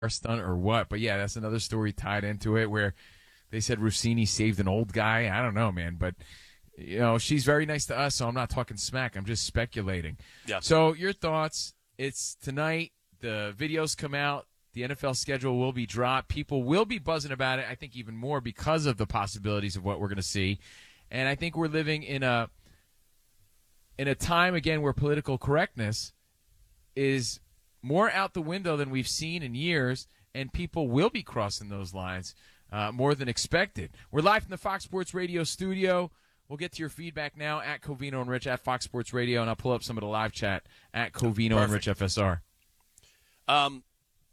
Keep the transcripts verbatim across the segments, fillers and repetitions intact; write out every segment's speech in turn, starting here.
stunt or what. But yeah, that's another story tied into it where they said Rossini saved an old guy. I don't know, man, but you know she's very nice to us, so I'm not talking smack. I'm just speculating. Yeah. So your thoughts? It's tonight. The videos come out. The N F L schedule will be dropped. People will be buzzing about it. I think even more because of the possibilities of what we're going to see, and I think we're living in a in a time again where political correctness is more out the window than we've seen in years, and people will be crossing those lines uh, more than expected. We're live from the Fox Sports Radio studio. We'll get to your feedback now at Covino and Rich at Fox Sports Radio, and I'll pull up some of the live chat at Covino Perfect. and Rich F S R. Um,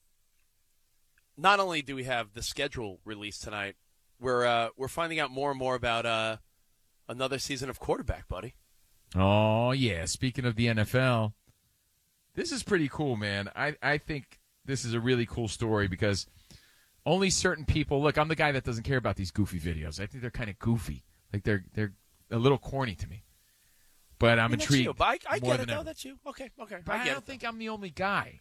not only do we have the schedule released tonight, we're uh, we're finding out more and more about uh, another season of quarterback, buddy. Oh, yeah. Speaking of the N F L, this is pretty cool, man. I, I think this is a really cool story because only certain people – look, I'm the guy that doesn't care about these goofy videos. I think they're kind of goofy. Like, they're they're a little corny to me. But I'm I mean, intrigued. You. But I, I more get than it, though. ever. That's you. Okay, okay. But I, I, get don't it, think I'm the only guy.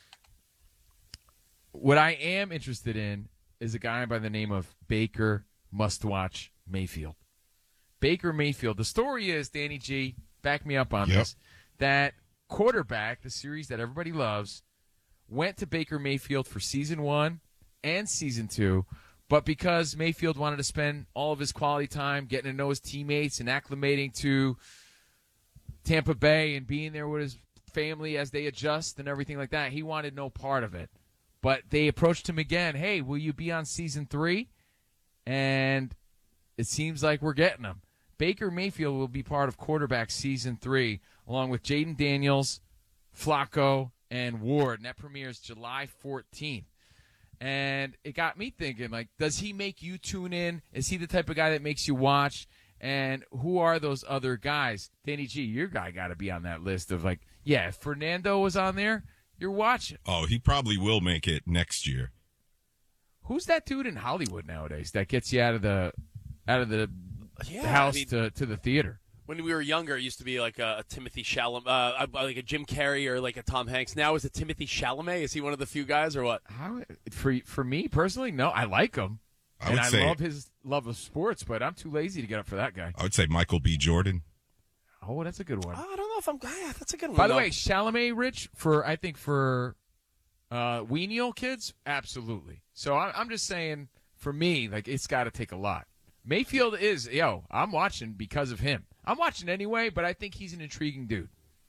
What I am interested in is a guy by the name of Baker Must-Watch Mayfield. Baker Mayfield. The story is, Danny G, back me up on Yep. this, that quarterback, the series that everybody loves, went to Baker Mayfield for season one and season two, but because Mayfield wanted to spend all of his quality time getting to know his teammates and acclimating to Tampa Bay and being there with his family as they adjust and everything like that, he wanted no part of it. But they approached him again, hey, will you be on season three? And it seems like we're getting him. Baker Mayfield will be part of quarterback season three, along with Jaden Daniels, Flacco, and Ward. And that premieres July fourteenth. And it got me thinking, like, does he make you tune in? Is he the type of guy that makes you watch? And who are those other guys? Danny G, your guy got to be on that list of, like, yeah, if Fernando was on there, you're watching. Oh, he probably will make it next year. Who's that dude in Hollywood nowadays that gets you out of the out of the Yeah, house I mean, to, to the theater? when we were younger, it used to be like a, a Timothy Chalamet, uh, like a Jim Carrey or like a Tom Hanks. Now is it Timothy Chalamet? Is he one of the few guys or what? How, for for me personally, no, I like him, I and would I say, love his love of sports, but I'm too lazy to get up for that guy. I would say Michael B. Jordan. Oh, that's a good one. Oh, I don't know if I'm. Yeah, that's a good one. By the though. way, Chalamet, Rich, for I think for uh, weenial kids, absolutely. So I, I'm just saying, for me, like it's got to take a lot. Mayfield is, yo, I'm watching because of him. I'm watching anyway, but I think he's an intriguing dude.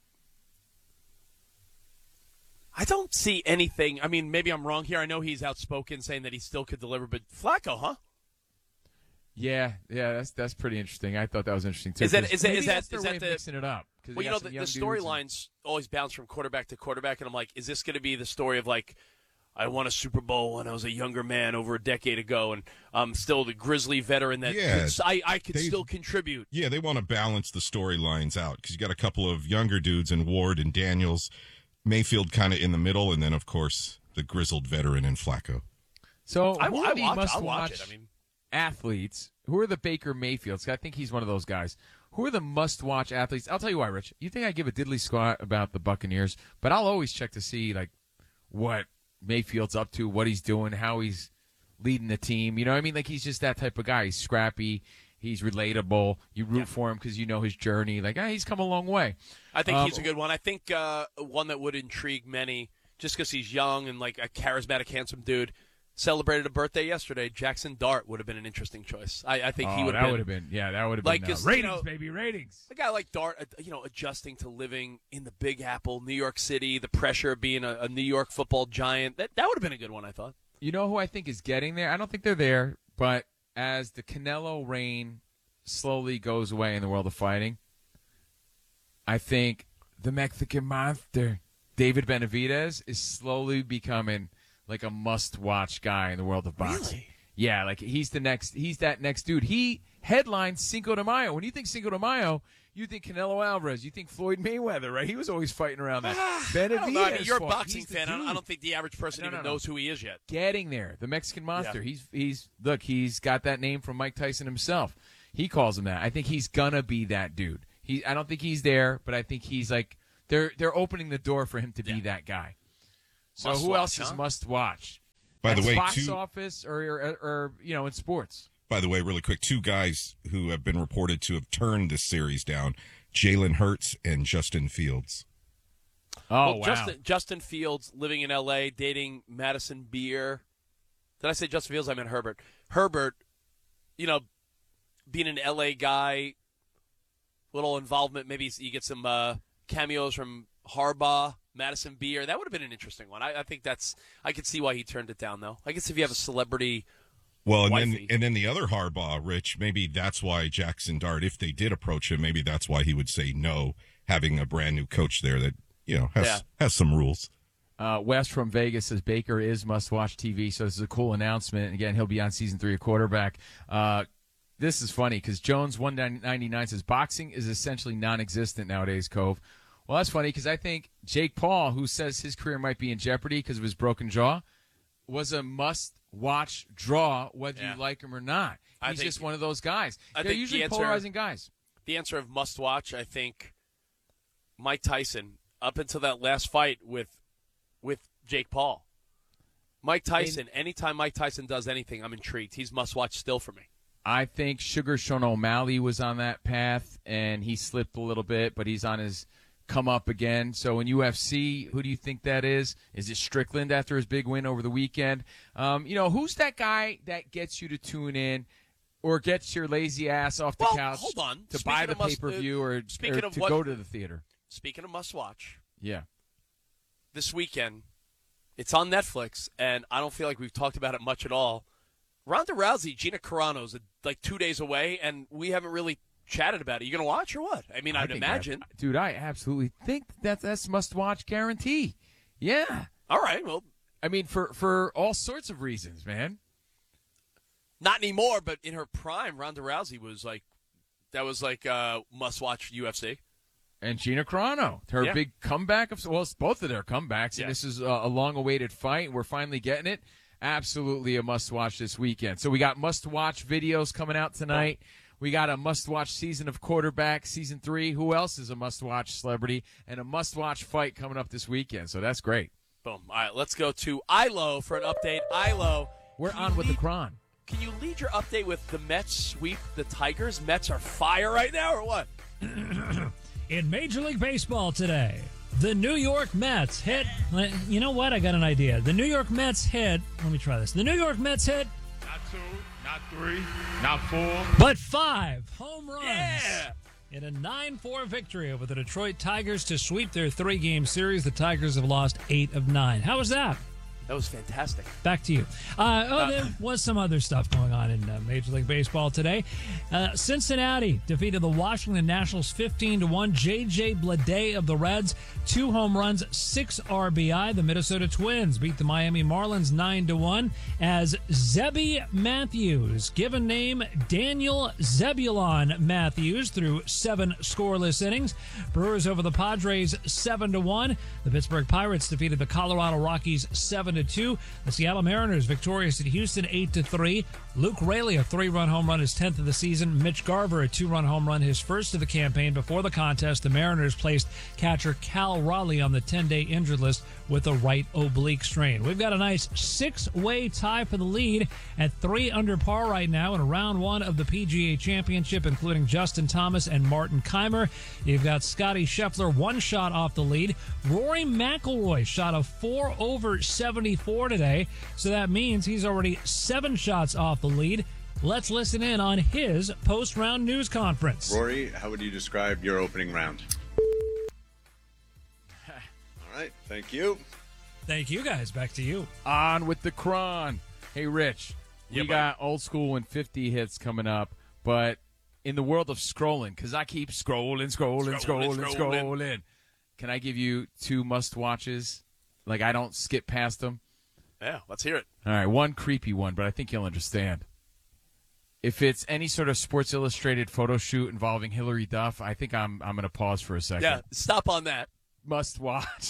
I don't see anything. I mean, maybe I'm wrong here. I know he's outspoken saying that he still could deliver, but Flacco, huh? Yeah, yeah, that's that's pretty interesting. I thought that was interesting too. Is that- 'cause is that- maybe is that- that's their is way that of the- mixing it up? 'Cause Well, they you got know, some the, young the dudes and- storylines always bounce from quarterback to quarterback, and I'm like, is this going to be the story of like, I won a Super Bowl when I was a younger man over a decade ago, and I'm still the grizzly veteran that Yeah, could, I, I could they- still contribute. Yeah, they want to balance the storylines out because you got a couple of younger dudes in Ward and Daniels, Mayfield kind of in the middle, and then, of course, the grizzled veteran in Flacco. So I, who I are the watch, I'll must-watch watch it. I mean, athletes? Who are the Baker Mayfields? I think he's one of those guys. Who are the must-watch athletes? I'll tell you why, Rich. You think I give a diddly squat about the Buccaneers, but I'll always check to see like what Mayfield's up to, what he's doing, how he's leading the team. You know what I mean? Like he's just that type of guy. He's scrappy. He's relatable. You root Yeah. for him because you know his journey. Like, ah, he's come a long way. I think Um, he's a good one. I think uh, one that would intrigue many, just because he's young and like a charismatic, handsome dude. Celebrated a birthday yesterday. Jackson Dart would have been an interesting choice. I, I think oh, he would that have would been. have been, yeah, that would have Like, been uh, 'cause, you ratings, know- baby, ratings. A guy like Dart, uh, you know, adjusting to living in the Big Apple, New York City, the pressure of being a, a New York football giant. That that would have been a good one, I thought. You know who I think is getting there? I don't think they're there, but as the Canelo reign slowly goes away in the world of fighting, I think the Mexican monster, David Benavidez, is slowly becoming like a must-watch guy in the world of boxing. Really? Yeah, like he's the next. He's that next dude. He headlined Cinco de Mayo. When you think Cinco de Mayo, you think Canelo Alvarez. You think Floyd Mayweather, right? He was always fighting around that. Benavidez. I don't know. I mean, you're a fought. boxing He's the fan. I don't, I dude. don't think the average person No, even no, no. knows who he is yet. Getting there. The Mexican monster. Yeah. He's he's look, he's got that name from Mike Tyson himself. He calls him that. I think he's gonna be that dude. He I don't think he's there, but I think he's like they're they're opening the door for him to be Yeah. that guy. So Must who watch, else is huh? must watch? By the way, box two, office or, or, or, you know, in sports. By the way, really quick, two guys who have been reported to have turned this series down, Jalen Hurts and Justin Fields. Oh, well, wow. Justin, Justin Fields living in L A, dating Madison Beer. Did I say Justin Fields? I meant Herbert. Herbert, you know, being an L A guy, little involvement. Maybe you get some uh, cameos from Harbaugh, Madison Beer. That would have been an interesting one. I, I think that's – I could see why he turned it down, though. I guess if you have a celebrity – Well, and then wifey. and then the other Harbaugh, Rich, maybe that's why Jackson Dart, if they did approach him, maybe that's why he would say no, having a brand new coach there that, you know, has Yeah. has some rules. Uh, Wes from Vegas says Baker is must-watch T V, so this is a cool announcement. And again, he'll be on season three of quarterback. Uh, this is funny because Jones one ninety-nine says boxing is essentially non-existent nowadays, Cove. Well, that's funny because I think Jake Paul, who says his career might be in jeopardy because of his broken jaw, was a must-watch draw, whether Yeah. you like him or not. I He's think- just one of those guys. I They're think the usually answer- polarizing guys. the answer of must watch, I think Mike Tyson up until that last fight with with Jake Paul. Mike Tyson, anytime Mike Tyson does anything, I'm intrigued. He's must watch still for me. I think Sugar Sean O'Malley was on that path, and he slipped a little bit, but he's on his come up again. So in U F C, who do you think that is? Is it Strickland after his big win over the weekend? Um, you know, who's that guy that gets you to tune in or gets your lazy ass off the Well, couch hold on. to Speaking buy of the must- pay-per-view or, speaking or of to what- go to the theater? Speaking of must watch, Yeah. this weekend, it's on Netflix, and I don't feel like we've talked about it much at all. Ronda Rousey, Gina Carano's like two days away, and we haven't really chatted about it. You gonna watch or what? I mean, I I'd think imagine. that- dude, I absolutely think that that's must-watch guarantee. Yeah. All right, well, I mean, for, for all sorts of reasons, man. not anymore, but in her prime, Ronda Rousey was like, that was like uh, must watch U F C. And Gina Carano, her Yeah. big comeback of well, it's both of their comebacks, Yeah. and this is a, a long-awaited fight. We're finally getting it. Absolutely a must-watch this weekend. So we got must-watch videos coming out tonight. We got a must-watch season of quarterback, season three. Who else is a must-watch celebrity? And a must-watch fight coming up this weekend. So that's great. Boom. All right, let's go to Ilo for an update. Ilo, We're can you on with the lead- Cron. Can you lead your update with the Mets sweep the Tigers? Mets are fire right now, or what? In Major League Baseball today, the New York Mets hit. You know what? I got an idea. The New York Mets hit. Let me try this. The New York Mets hit, Not two, not three, not four. but five home runs Yeah. in a nine four victory over the Detroit Tigers to sweep their three-game series. The Tigers have lost eight of nine. How was that? That was fantastic. Back to you. Uh, oh, there was some other stuff going on in uh, Major League Baseball today. Uh, Cincinnati defeated the Washington Nationals fifteen to one. J J Bleday of the Reds, two home runs, six R B I. The Minnesota Twins beat the Miami Marlins nine to one as Zebby Matthews, given name Daniel Zebulon Matthews, threw seven scoreless innings. Brewers over the Padres seven to one. The Pittsburgh Pirates defeated the Colorado Rockies seven to two. The Seattle Mariners victorious at Houston eight to three. Luke Raley, a three-run home run, his tenth of the season. Mitch Garver, a two-run home run, his first of the campaign. Before the contest, the Mariners placed catcher Cal Raleigh on the ten-day injured list with a right oblique strain. We've got a nice six-way tie for the lead at three under par right now in round one of the P G A Championship, including Justin Thomas and Martin Keimer. You've got Scotty Scheffler one shot off the lead. Rory McIlroy shot a four over seventy-four today, so that means he's already seven shots off the lead. Let's listen in on his post-round news conference. Rory, how would you describe your opening round? All right, thank you. Thank you, guys. Back to you. On with the Cron. Hey, Rich, Yeah, we bud. got old school and fifty hits coming up, but in the world of scrolling, because I keep scrolling, scrolling, scrolling, Scrolling, scrolling, scrolling. can I give you two must-watches? Like, I don't skip past them. Yeah, let's hear it. All right, one creepy one, but I think you'll understand. If it's any sort of Sports Illustrated photo shoot involving Hillary Duff, I think I'm I'm going to pause for a second. Yeah, stop on that. Must watch.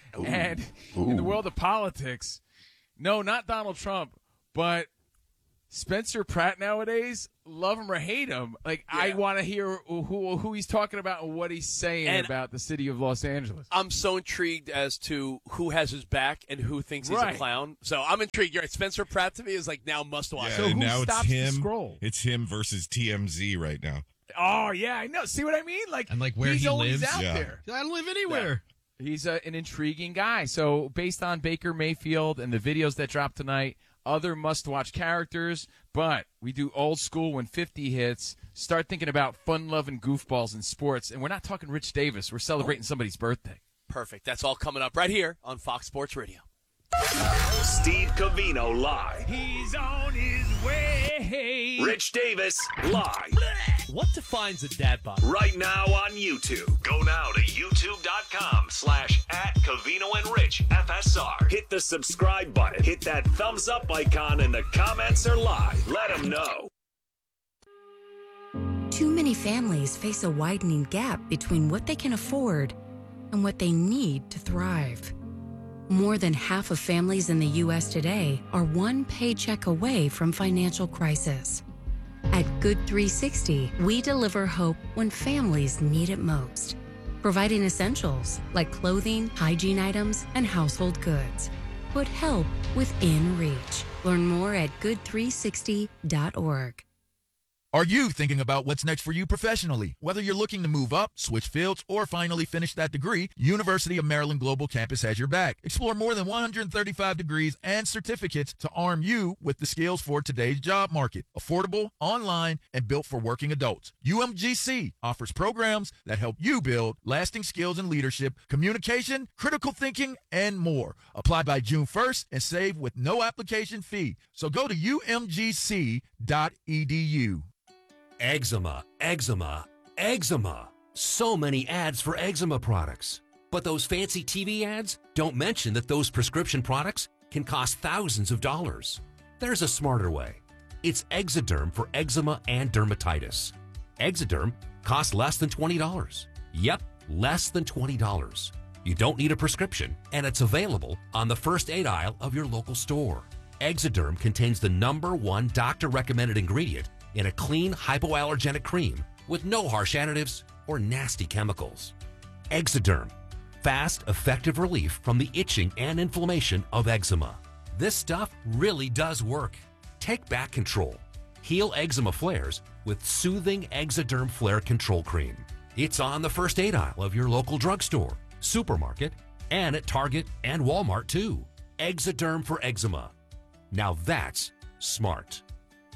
And in the world of politics, no, not Donald Trump, but Spencer Pratt nowadays, love him or hate him, like I Yeah. want to hear who who he's talking about and what he's saying And about the city of Los Angeles. I'm so intrigued as to who has his back and who thinks he's Right. a clown. So I'm intrigued. You're right. Spencer Pratt to me is like now must watch. Yeah, So and who now stops it's the him. scroll? It's him versus T M Z right now. Oh yeah, I know. See what I mean? Like And, like, where he's he always lives? out Yeah. there. I don't live anywhere. He's a, an intriguing guy. So based on Baker Mayfield and the videos that dropped tonight, other must-watch characters, but we do old school when fifty hits. Start thinking about fun-loving goofballs in sports, and we're not talking Rich Davis. We're celebrating somebody's birthday. Perfect. That's all coming up right here on Fox Sports Radio. Steve Covino live. He's on his way. Rich Davis live. What defines a dad bod? Right now on YouTube. Go now to youtube.com slash at Covino and Rich F S R. Hit the subscribe button. Hit that thumbs up icon and the comments are live. Let them know. Too many families face a widening gap between what they can afford and what they need to thrive. More than half of families in the U S today are one paycheck away from financial crisis. At Good three sixty, we deliver hope when families need it most, providing essentials like clothing, hygiene items, and household goods. Put help within reach. Learn more at good three sixty dot org. Are you thinking about what's next for you professionally? Whether you're looking to move up, switch fields, or finally finish that degree, University of Maryland Global Campus has your back. Explore more than one hundred thirty-five degrees and certificates to arm you with the skills for today's job market. Affordable, online, and built for working adults. U M G C offers programs that help you build lasting skills in leadership, communication, critical thinking, and more. Apply by June first and save with no application fee. So go to U M G C dot E D U. Eczema, eczema, eczema. So many ads for eczema products. But those fancy T V ads don't mention that those prescription products can cost thousands of dollars. There's a smarter way. It's Exoderm for eczema and dermatitis. Exoderm costs less than twenty dollars. Yep, less than twenty dollars. You don't need a prescription, and it's available on the first aid aisle of your local store. Exoderm contains the number one doctor-recommended ingredient in a clean hypoallergenic cream with no harsh additives or nasty chemicals. Exoderm, fast, effective relief from the itching and inflammation of eczema. This stuff really does work. Take back control. Heal eczema flares with soothing Exoderm Flare Control Cream. It's on the first aid aisle of your local drugstore, supermarket, and at Target and Walmart too. Exoderm for eczema. Now that's smart.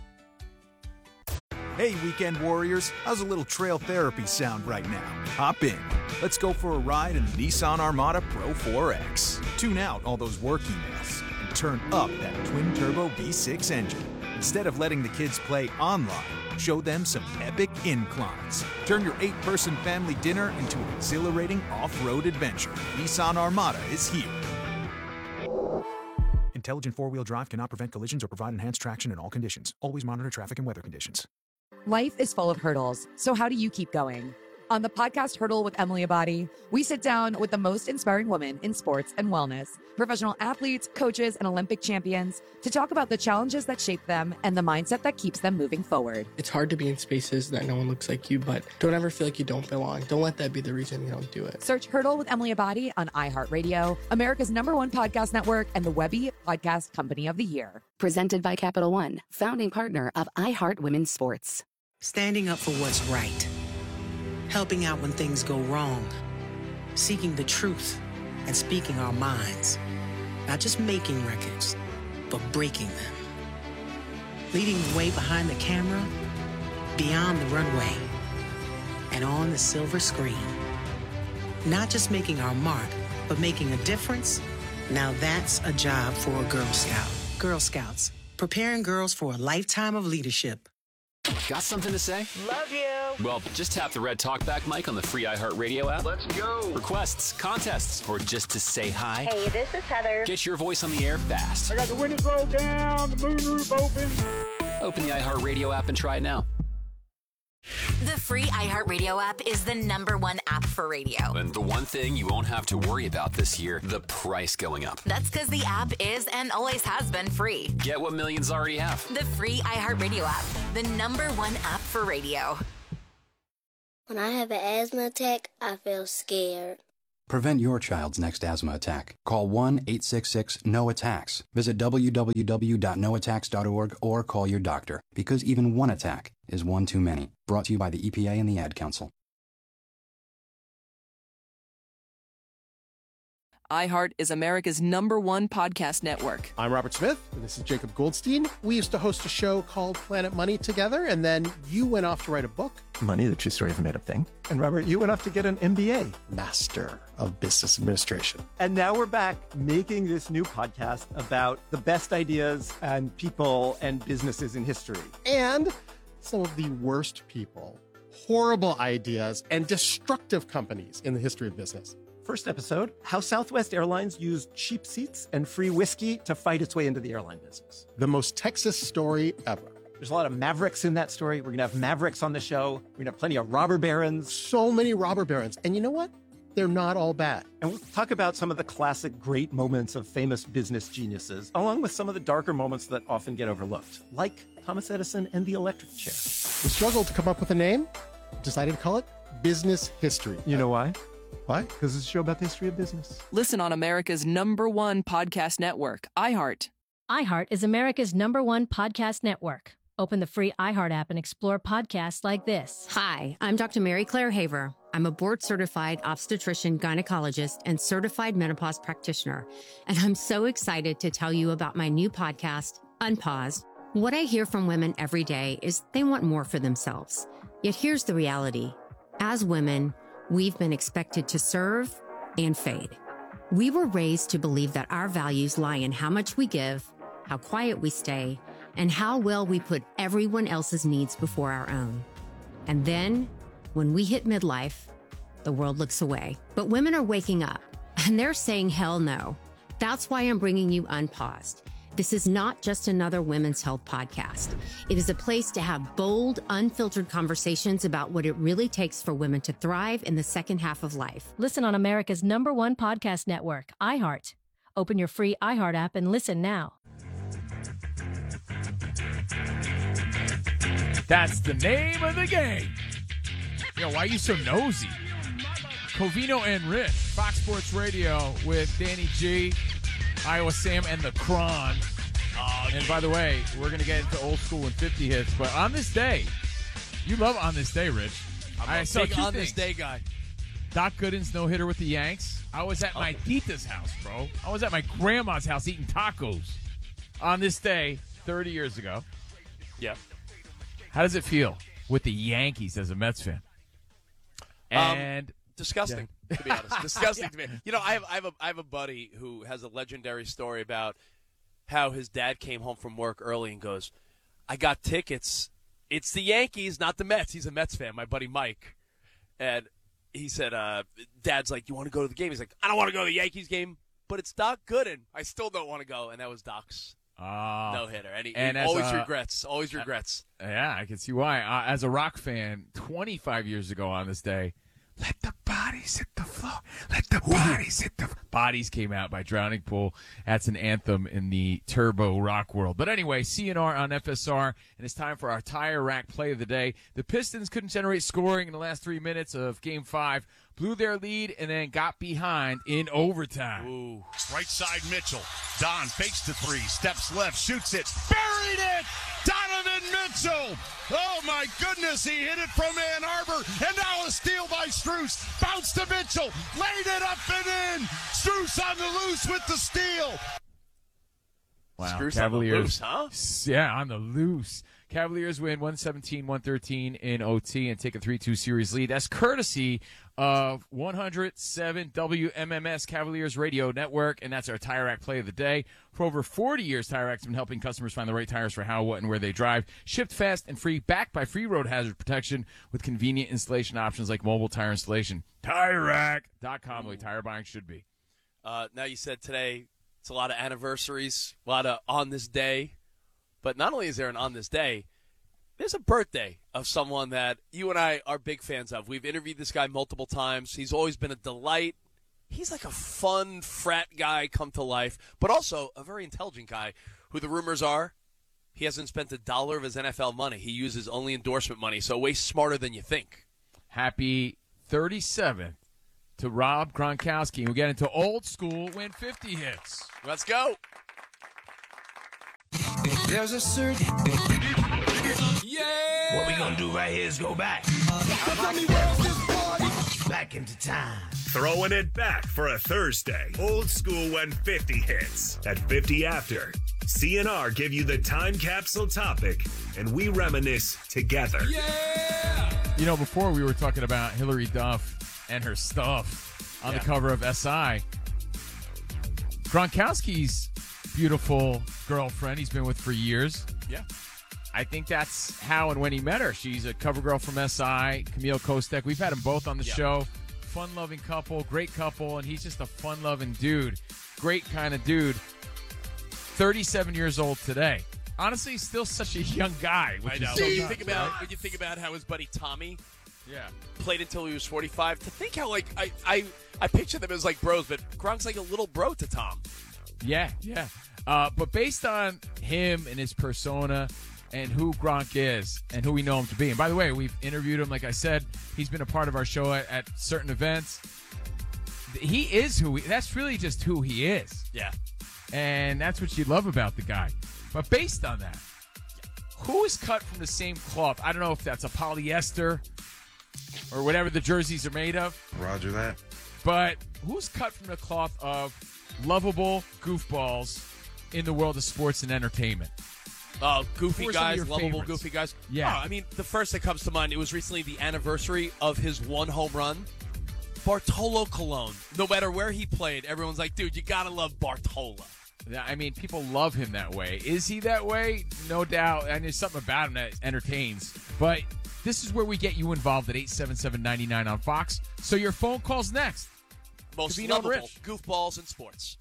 Hey, weekend warriors, how's a little trail therapy sound right now? Hop in. Let's go for a ride in the Nissan Armada Pro four X. Tune out all those work emails and turn up that twin-turbo V six engine. Instead of letting the kids play online, show them some epic inclines. Turn your eight-person family dinner into an exhilarating off-road adventure. Nissan Armada is here. Intelligent four-wheel drive cannot prevent collisions or provide enhanced traction in all conditions. Always monitor traffic and weather conditions. Life is full of hurdles, so how do you keep going? On the podcast Hurdle with Emily Abadi, we sit down with the most inspiring women in sports and wellness, professional athletes, coaches, and Olympic champions to talk about the challenges that shape them and the mindset that keeps them moving forward. It's hard to be in spaces that no one looks like you, but don't ever feel like you don't belong. Don't let that be the reason you don't do it. Search Hurdle with Emily Abadi on iHeartRadio, America's number one podcast network, and the Webby Podcast Company of the Year. Presented by Capital One, founding partner of iHeart Women's Sports. Standing up for what's right. Helping out when things go wrong. Seeking the truth and speaking our minds. Not just making records, but breaking them. Leading the way behind the camera, beyond the runway, and on the silver screen. Not just making our mark, but making a difference. Now that's a job for a Girl Scout. Girl Scouts, preparing girls for a lifetime of leadership. Got something to say? Love you. Well, just tap the red talkback mic on the free iHeartRadio app. Let's go. Requests, contests, or just to say hi. Hey, this is Heather. Get your voice on the air fast. I got the windows rolled down, the moon roof open. Open the iHeartRadio app and try it now. The free iHeartRadio app is the number one app for radio. And the one thing you won't have to worry about this year, the price going up. That's because the app is and always has been free. Get what millions already have. The free iHeartRadio app, the number one app for radio. When I have an asthma attack, I feel scared. Prevent your child's next asthma attack. Call one eight six six N O attacks. Visit w w w dot no attacks dot org or call your doctor, because even one attack is one too many. Brought to you by the E P A and the Ad Council. iHeart is America's number one podcast network. I'm Robert Smith, and this is Jacob Goldstein. We used to host a show called Planet Money together, and then you went off to write a book. Money, the True Story of a Made-Up Thing. And Robert, you went off to get an M B A. Master of Business Administration. And now we're back making this new podcast about the best ideas and people and businesses in history. And some of the worst people, horrible ideas, and destructive companies in the history of business. First episode, how Southwest Airlines used cheap seats and free whiskey to fight its way into the airline business. The most Texas story ever. There's a lot of mavericks in that story. We're going to have mavericks on the show. We're going to have plenty of robber barons. So many robber barons. And you know what? They're not all bad. And we'll talk about some of the classic great moments of famous business geniuses, along with some of the darker moments that often get overlooked, like Thomas Edison and the electric chair. We struggled to come up with a name, decided to call it Business History. You know why? Why? Because it's a show about the history of business. Listen on America's number one podcast network, iHeart. iHeart is America's number one podcast network. Open the free iHeart app and explore podcasts like this. Hi, I'm Doctor Mary Claire Haver. I'm a board-certified obstetrician, gynecologist, and certified menopause practitioner. And I'm so excited to tell you about my new podcast, Unpaused. What I hear from women every day is they want more for themselves. Yet here's the reality. As women, we've been expected to serve and fade. We were raised to believe that our values lie in how much we give, how quiet we stay, and how well we put everyone else's needs before our own. And then, when we hit midlife, the world looks away. But women are waking up, and they're saying hell no. That's why I'm bringing you Unpaused. This is not just another women's health podcast. It is a place to have bold, unfiltered conversations about what it really takes for women to thrive in the second half of life. Listen on America's number one podcast network, iHeart. Open your free iHeart app and listen now. That's the name of the game. Yo, why are you so nosy? Covino and Rich, Fox Sports Radio with Danny G, Iowa Sam, and the Cron. Oh, and by the way, we're going to get into old school and fifty hits, but on this day, you love On This Day, Rich. I'm I a saw big two On things. This Day guy. Doc Gooden's no-hitter with the Yanks. I was at my Tita's house, bro. I was at my grandma's house eating tacos on this day thirty years ago. Yeah. How does it feel with the Yankees as a Mets fan? And um, disgusting, yeah. to be honest. Disgusting yeah. to me. You know, I have I have a I have a buddy who has a legendary story about how his dad came home from work early and goes, "I got tickets. It's the Yankees, not the Mets." He's a Mets fan, my buddy Mike. And he said, uh, Dad's like, "You want to go to the game?" He's like, "I don't want to go to the Yankees game, but it's Doc Gooden. I still don't want to go." And that was Doc's uh, no-hitter. And he, and he always a, regrets, always regrets. Uh, yeah, I can see why. Uh, as a rock fan, twenty-five years ago on this day, let the bodies hit the floor. Let the bodies hit the f-. Bodies came out by Drowning Pool. That's an anthem in the turbo rock world. But anyway, C N R on F S R, and it's time for our tire rack play of the day. The Pistons couldn't generate scoring in the last three minutes of Game five, blew their lead, and then got behind in overtime. Ooh. Right side Mitchell. Don fakes the three, steps left, shoots it, buried it! Donovan Mitchell! Oh my goodness, he hit it from Ann Arbor, and now a steal by Strus. Bounce to Mitchell, laid it up and in. Strus on the loose with the steal. Wow, Strus Cavaliers, on the loose, huh? Yeah, on the loose. Cavaliers win one seventeen one thirteen in O T and take a three two series lead. That's courtesy of one oh seven W M M S Cavaliers Radio Network, and that's our Tire Rack play of the day. For over forty years, Tire Rack's been helping customers find the right tires for how, what, and where they drive. Shipped fast and free, backed by free road hazard protection with convenient installation options like mobile tire installation. Tire Rack dot com, the way tire buying should be. Uh, now you said today it's a lot of anniversaries, a lot of on this day. But not only is there an on this day, There's a birthday of someone that you and I are big fans of. We've interviewed this guy multiple times. He's always been a delight. He's like a fun frat guy come to life, but also a very intelligent guy who the rumors are he hasn't spent a dollar of his N F L money. He uses only endorsement money, so way smarter than you think. Happy thirty-seventh to Rob Gronkowski. We'll get into old school when fifty hits. Let's go. There's a certain... Yeah! What we gonna do right here is go back. Back into time. Throwing it back for a Thursday. Old school when fifty hits. At fifty after, C N R give you the time capsule topic, and we reminisce together. Yeah! You know, before we were talking about Hillary Duff and her stuff on Yeah. the cover of S I. Gronkowski's beautiful girlfriend he's been with for years. Yeah. I think that's how and when he met her. She's a cover girl from S I, Camille Kostek. We've had them both on the Yeah. show. Fun-loving couple, great couple, and he's just a fun-loving dude. Great kind of dude. thirty-seven years old today. Honestly, he's still such a young guy. Which I know. Is so When you nuts, think about right? when you think about how his buddy Tommy Yeah. played until he was forty-five, to think how like I I, I picture them as like bros, but Gronk's like a little bro to Tom. Yeah, yeah. Uh, but based on him and his persona and who Gronk is and who we know him to be. And by the way, we've interviewed him. Like I said, he's been a part of our show at, at certain events. He is who he, that's really just who he is. Yeah. And that's what you love about the guy. But based on that, who is cut from the same cloth? I don't know if that's a polyester or whatever the jerseys are made of. Roger that. But who's cut from the cloth of lovable goofballs in the world of sports and entertainment? Oh, goofy Who are some of guys, your lovable favorites? goofy guys. Yeah. Oh, I mean, the first that comes to mind, it was recently the anniversary of his one home run. Bartolo Colon. No matter where he played, everyone's like, dude, you gotta love Bartolo. Yeah, I mean, people love him that way. Is he that way? No doubt. And there's something about him that entertains. But this is where we get you involved at eight seven seven, nine nine on Fox. So your phone call's next. Most Covino lovable Rich. goofballs in sports.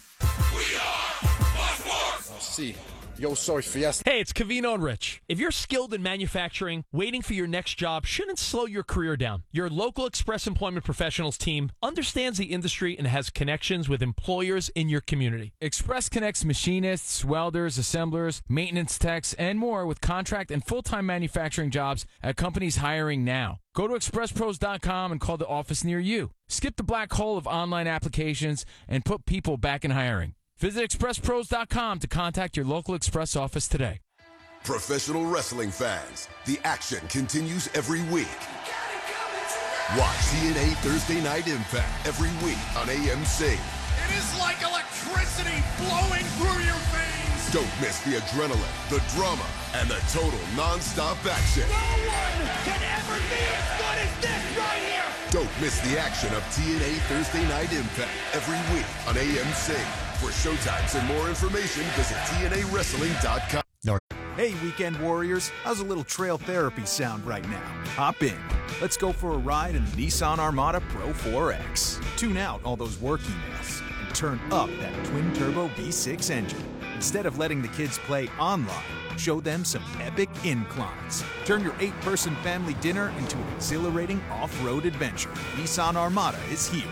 See. Yo soy fiesta. Hey, it's Covino and Rich. If you're skilled in manufacturing, waiting for your next job shouldn't slow your career down. Your local Express Employment Professionals team understands the industry and has connections with employers in your community. Express connects machinists, welders, assemblers, maintenance techs, and more with contract and full-time manufacturing jobs at companies hiring now. Go to express pros dot com and call the office near you. Skip the black hole of online applications and put people back in hiring. Visit express pros dot com to contact your local Express office today. Professional wrestling fans, the action continues every week. Watch T N A Thursday Night Impact every week on A M C. It is like electricity blowing through your veins. Don't miss the adrenaline, the drama, and the total non-stop action. No one can ever be as good as this right here. Don't miss the action of T N A Thursday Night Impact every week on A M C. For showtimes and more information, visit T N A wrestling dot com. Hey, Weekend Warriors, how's a little trail therapy sound right now? Hop in. Let's go for a ride in the Nissan Armada Pro four X. Tune out all those work emails and turn up that twin-turbo V six engine. Instead of letting the kids play online, show them some epic inclines. Turn your eight-person family dinner into an exhilarating off-road adventure. Nissan Armada is here.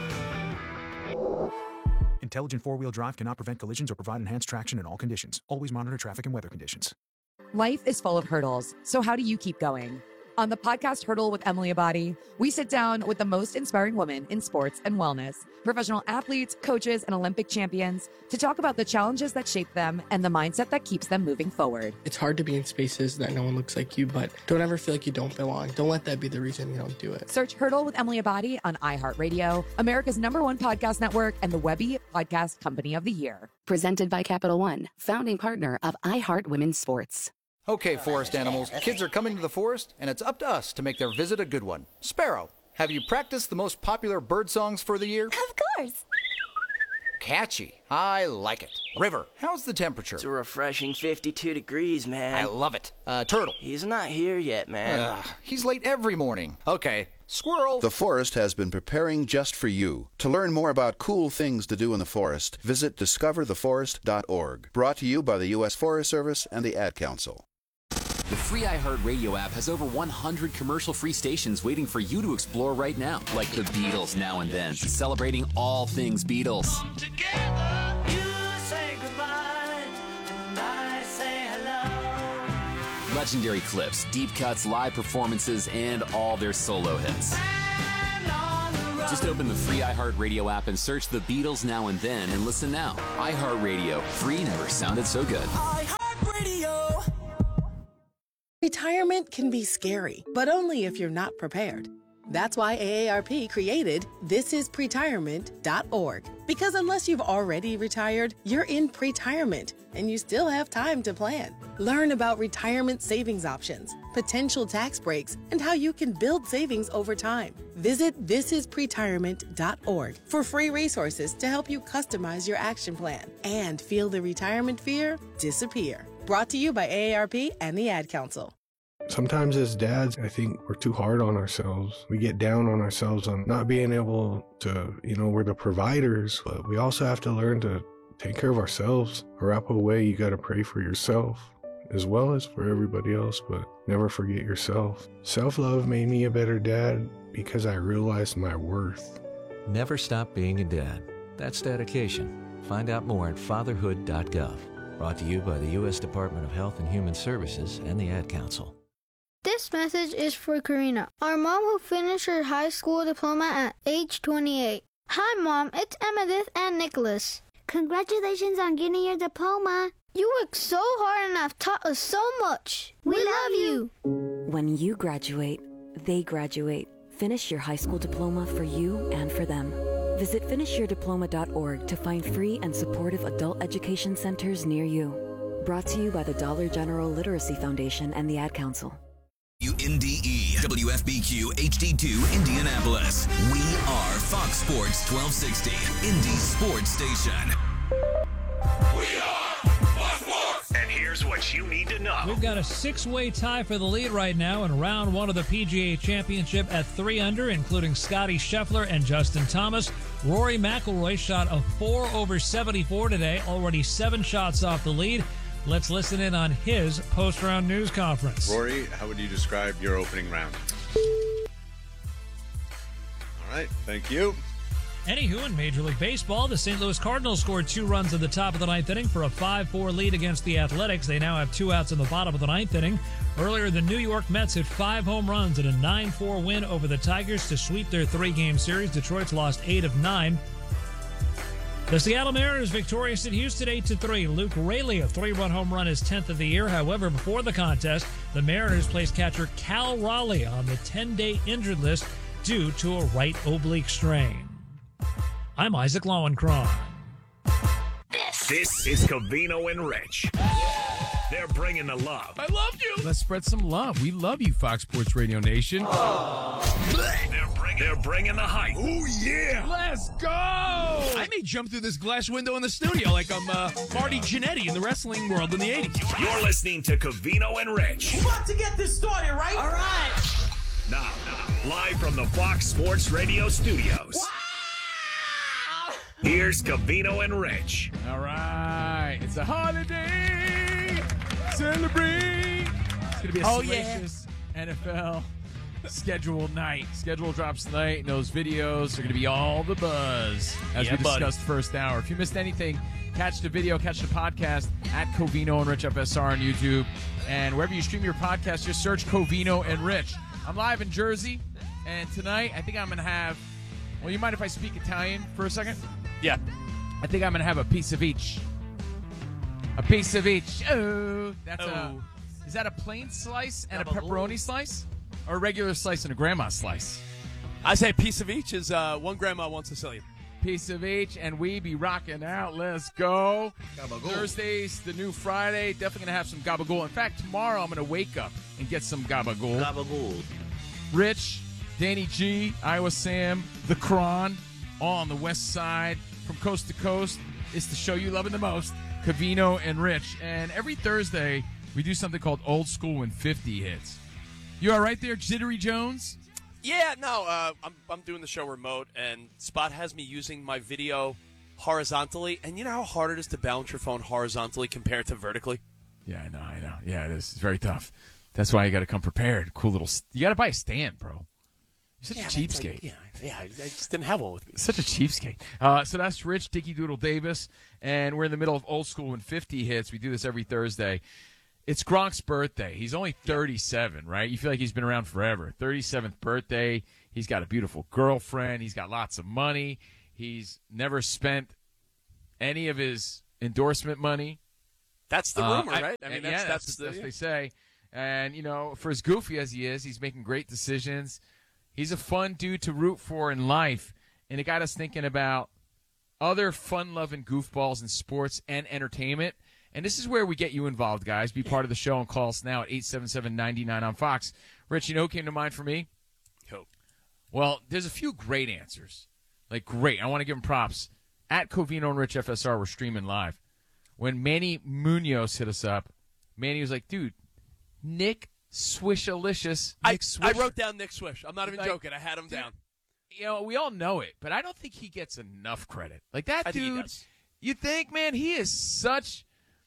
Intelligent four-wheel drive cannot prevent collisions or provide enhanced traction in all conditions. Always monitor traffic and weather conditions. Life is full of hurdles, so how do you keep going? On the podcast Hurdle with Emily Abadi, we sit down with the most inspiring women in sports and wellness, professional athletes, coaches, and Olympic champions to talk about the challenges that shape them and the mindset that keeps them moving forward. It's hard to be in spaces that no one looks like you, but don't ever feel like you don't belong. Don't let that be the reason you don't do it. Search Hurdle with Emily Abadi on iHeartRadio, America's number one podcast network, and the Webby Podcast Company of the Year. Presented by Capital One, founding partner of iHeart Women's Sports. Okay, forest animals, kids are coming to the forest, and it's up to us to make their visit a good one. Sparrow, have you practiced the most popular bird songs for the year? Of course. Catchy. I like it. River, how's the temperature? It's a refreshing fifty-two degrees, man. I love it. Uh, Turtle. He's not here yet, man. Ugh, he's late every morning. Okay. Squirrel. The forest has been preparing just for you. To learn more about cool things to do in the forest, visit discover the forest dot org. Brought to you by the U S Forest Service and the Ad Council. The free iHeartRadio app has over one hundred commercial-free stations waiting for you to explore right now, like the Beatles Now and Then, celebrating all things Beatles. Together, you say goodbye, and I say hello. Legendary clips, deep cuts, live performances, and all their solo hits. Just open the free iHeartRadio app and search the Beatles Now and Then and listen now. iHeartRadio. Free never sounded so good. iHeartRadio. Retirement can be scary, but only if you're not prepared. That's why A A R P created this is pretirement dot org. Because unless you've already retired, you're in pretirement, and you still have time to plan. Learn about retirement savings options, potential tax breaks, and how you can build savings over time. Visit this is pretirement dot org for free resources to help you customize your action plan and feel the retirement fear disappear. Brought to you by A A R P and the Ad Council. Sometimes as dads, I think we're too hard on ourselves. We get down on ourselves on not being able to, you know, we're the providers, but we also have to learn to take care of ourselves. Arapaho way, you got to pray for yourself as well as for everybody else, but never forget yourself. Self-love made me a better dad because I realized my worth. Never stop being a dad. That's dedication. Find out more at fatherhood dot gov. Brought to you by the U S Department of Health and Human Services and the Ad Council. This message is for Karina, our mom who finished her high school diploma at age twenty-eight. Hi, Mom. It's Emmettith and Nicholas. Congratulations on getting your diploma. You worked so hard and have taught us so much. We, we love you. When you graduate, they graduate. Finish your high school diploma for you and for them. Visit finish your diploma dot org to find free and supportive adult education centers near you. Brought to you by the Dollar General Literacy Foundation and the Ad Council. W N D E, W F B Q H D two, Indianapolis. We are Fox Sports twelve sixty, Indy Sports Station. We are Fox Sports. And here's what you need to know. We've got a six-way tie for the lead right now in round one of the P G A Championship at three under, including Scotty Scheffler and Justin Thomas. Rory McIlroy shot a four over seventy-four today, already seven shots off the lead. Let's listen in on his post-round news conference. Rory, how would you describe your opening round? All right, thank you. Anywho, in Major League Baseball, the Saint Louis Cardinals scored two runs at the top of the ninth inning for a five four lead against the Athletics. They now have two outs in the bottom of the ninth inning. Earlier, the New York Mets hit five home runs in a nine four win over the Tigers to sweep their three-game series. Detroit's lost eight of nine. The Seattle Mariners victorious at Houston eight to three. Luke Raley, a three-run home run, his tenth of the year. However, before the contest, the Mariners placed catcher Cal Raleigh on the ten-day injured list due to a right oblique strain. I'm Isaac Lowenkron. This is Covino and Rich. They're bringing the love. I love you. Let's spread some love. We love you, Fox Sports Radio Nation. They're bringing, they're bringing the hype. Oh, yeah. Let's go. I may jump through this glass window in the studio like I'm uh, Marty Jannetty in the wrestling world in the eighties. You're listening to Covino and Rich. We're about to get this started, right? All right. Now, now live from the Fox Sports Radio studios. Wow. Here's Covino and Rich. All right. It's a holiday. Celebrate. It's going to be a oh, salacious yeah. N F L schedule night. Schedule drops tonight, and those videos are going to be all the buzz as yeah, we discussed buddy. first hour. If you missed anything, catch the video, catch the podcast at Covino and Rich F S R on YouTube. And wherever you stream your podcast, just search Covino and Rich. I'm live in Jersey, and tonight I think I'm going to have, well, you mind if I speak Italian for a second? Yeah. I think I'm going to have a piece of each. A piece of each. Oh, that's oh. a. Is that a plain slice and Gabagool. a pepperoni slice, or a regular slice and a grandma slice? I say a piece of each is uh, one grandma, one Sicilian. Piece of each, and we be rocking out. Let's go. Gabagool. Thursday's the new Friday. Definitely gonna have some gabagool. In fact, tomorrow I'm gonna wake up and get some gabagool. Gabagool. Rich, Danny G, Iowa Sam, the Cron, all on the west side from coast to coast. It's the show you loving the most. Covino and Rich. And every Thursday, we do something called Old School when fifty hits. You all right there, Jittery Jones? Yeah, no, uh, I'm I'm doing the show remote, and Spot has me using my video horizontally. And you know how hard it is to balance your phone horizontally compared to vertically? Yeah, I know, I know. Yeah, it is. It's very tough. That's why you got to come prepared. Cool little. You got to buy a stand, bro. You're such Yeah, a that's cheapskate. like- yeah, yeah, I I just didn't have one with me. Such a cheapskate. Uh, so that's Rich Dicky Doodle Davis, and we're in the middle of Old School when fifty hits. We do this every Thursday. It's Gronk's birthday. He's only thirty-seven, right? You feel like he's been around forever. thirty-seventh birthday. He's got a beautiful girlfriend. He's got lots of money. He's never spent any of his endorsement money. That's the Uh, rumor, right? I mean, yeah, that's, that's, that's, the, that's what yeah. they say. And, you know, for as goofy as he is, he's making great decisions. He's a fun dude to root for in life. And it got us thinking about other fun-loving goofballs in sports and entertainment. And this is where we get you involved, guys. Be part of the show and call us now at eight seven seven, nine nine on Fox. Rich, you know who came to mind for me? Who? Well, there's a few great answers. Like, great. I want to give them props. At Covino and Rich F S R, we're streaming live. When Manny Munoz hit us up, Manny was like, dude, Nick Swishalicious. I, Nick I Swish- wrote down Nick Swish. I'm not even Like, joking. I had him dude, down. You know, we all know it, but I don't think he gets enough credit. Like, that I think he dude, does. you think, man, he is such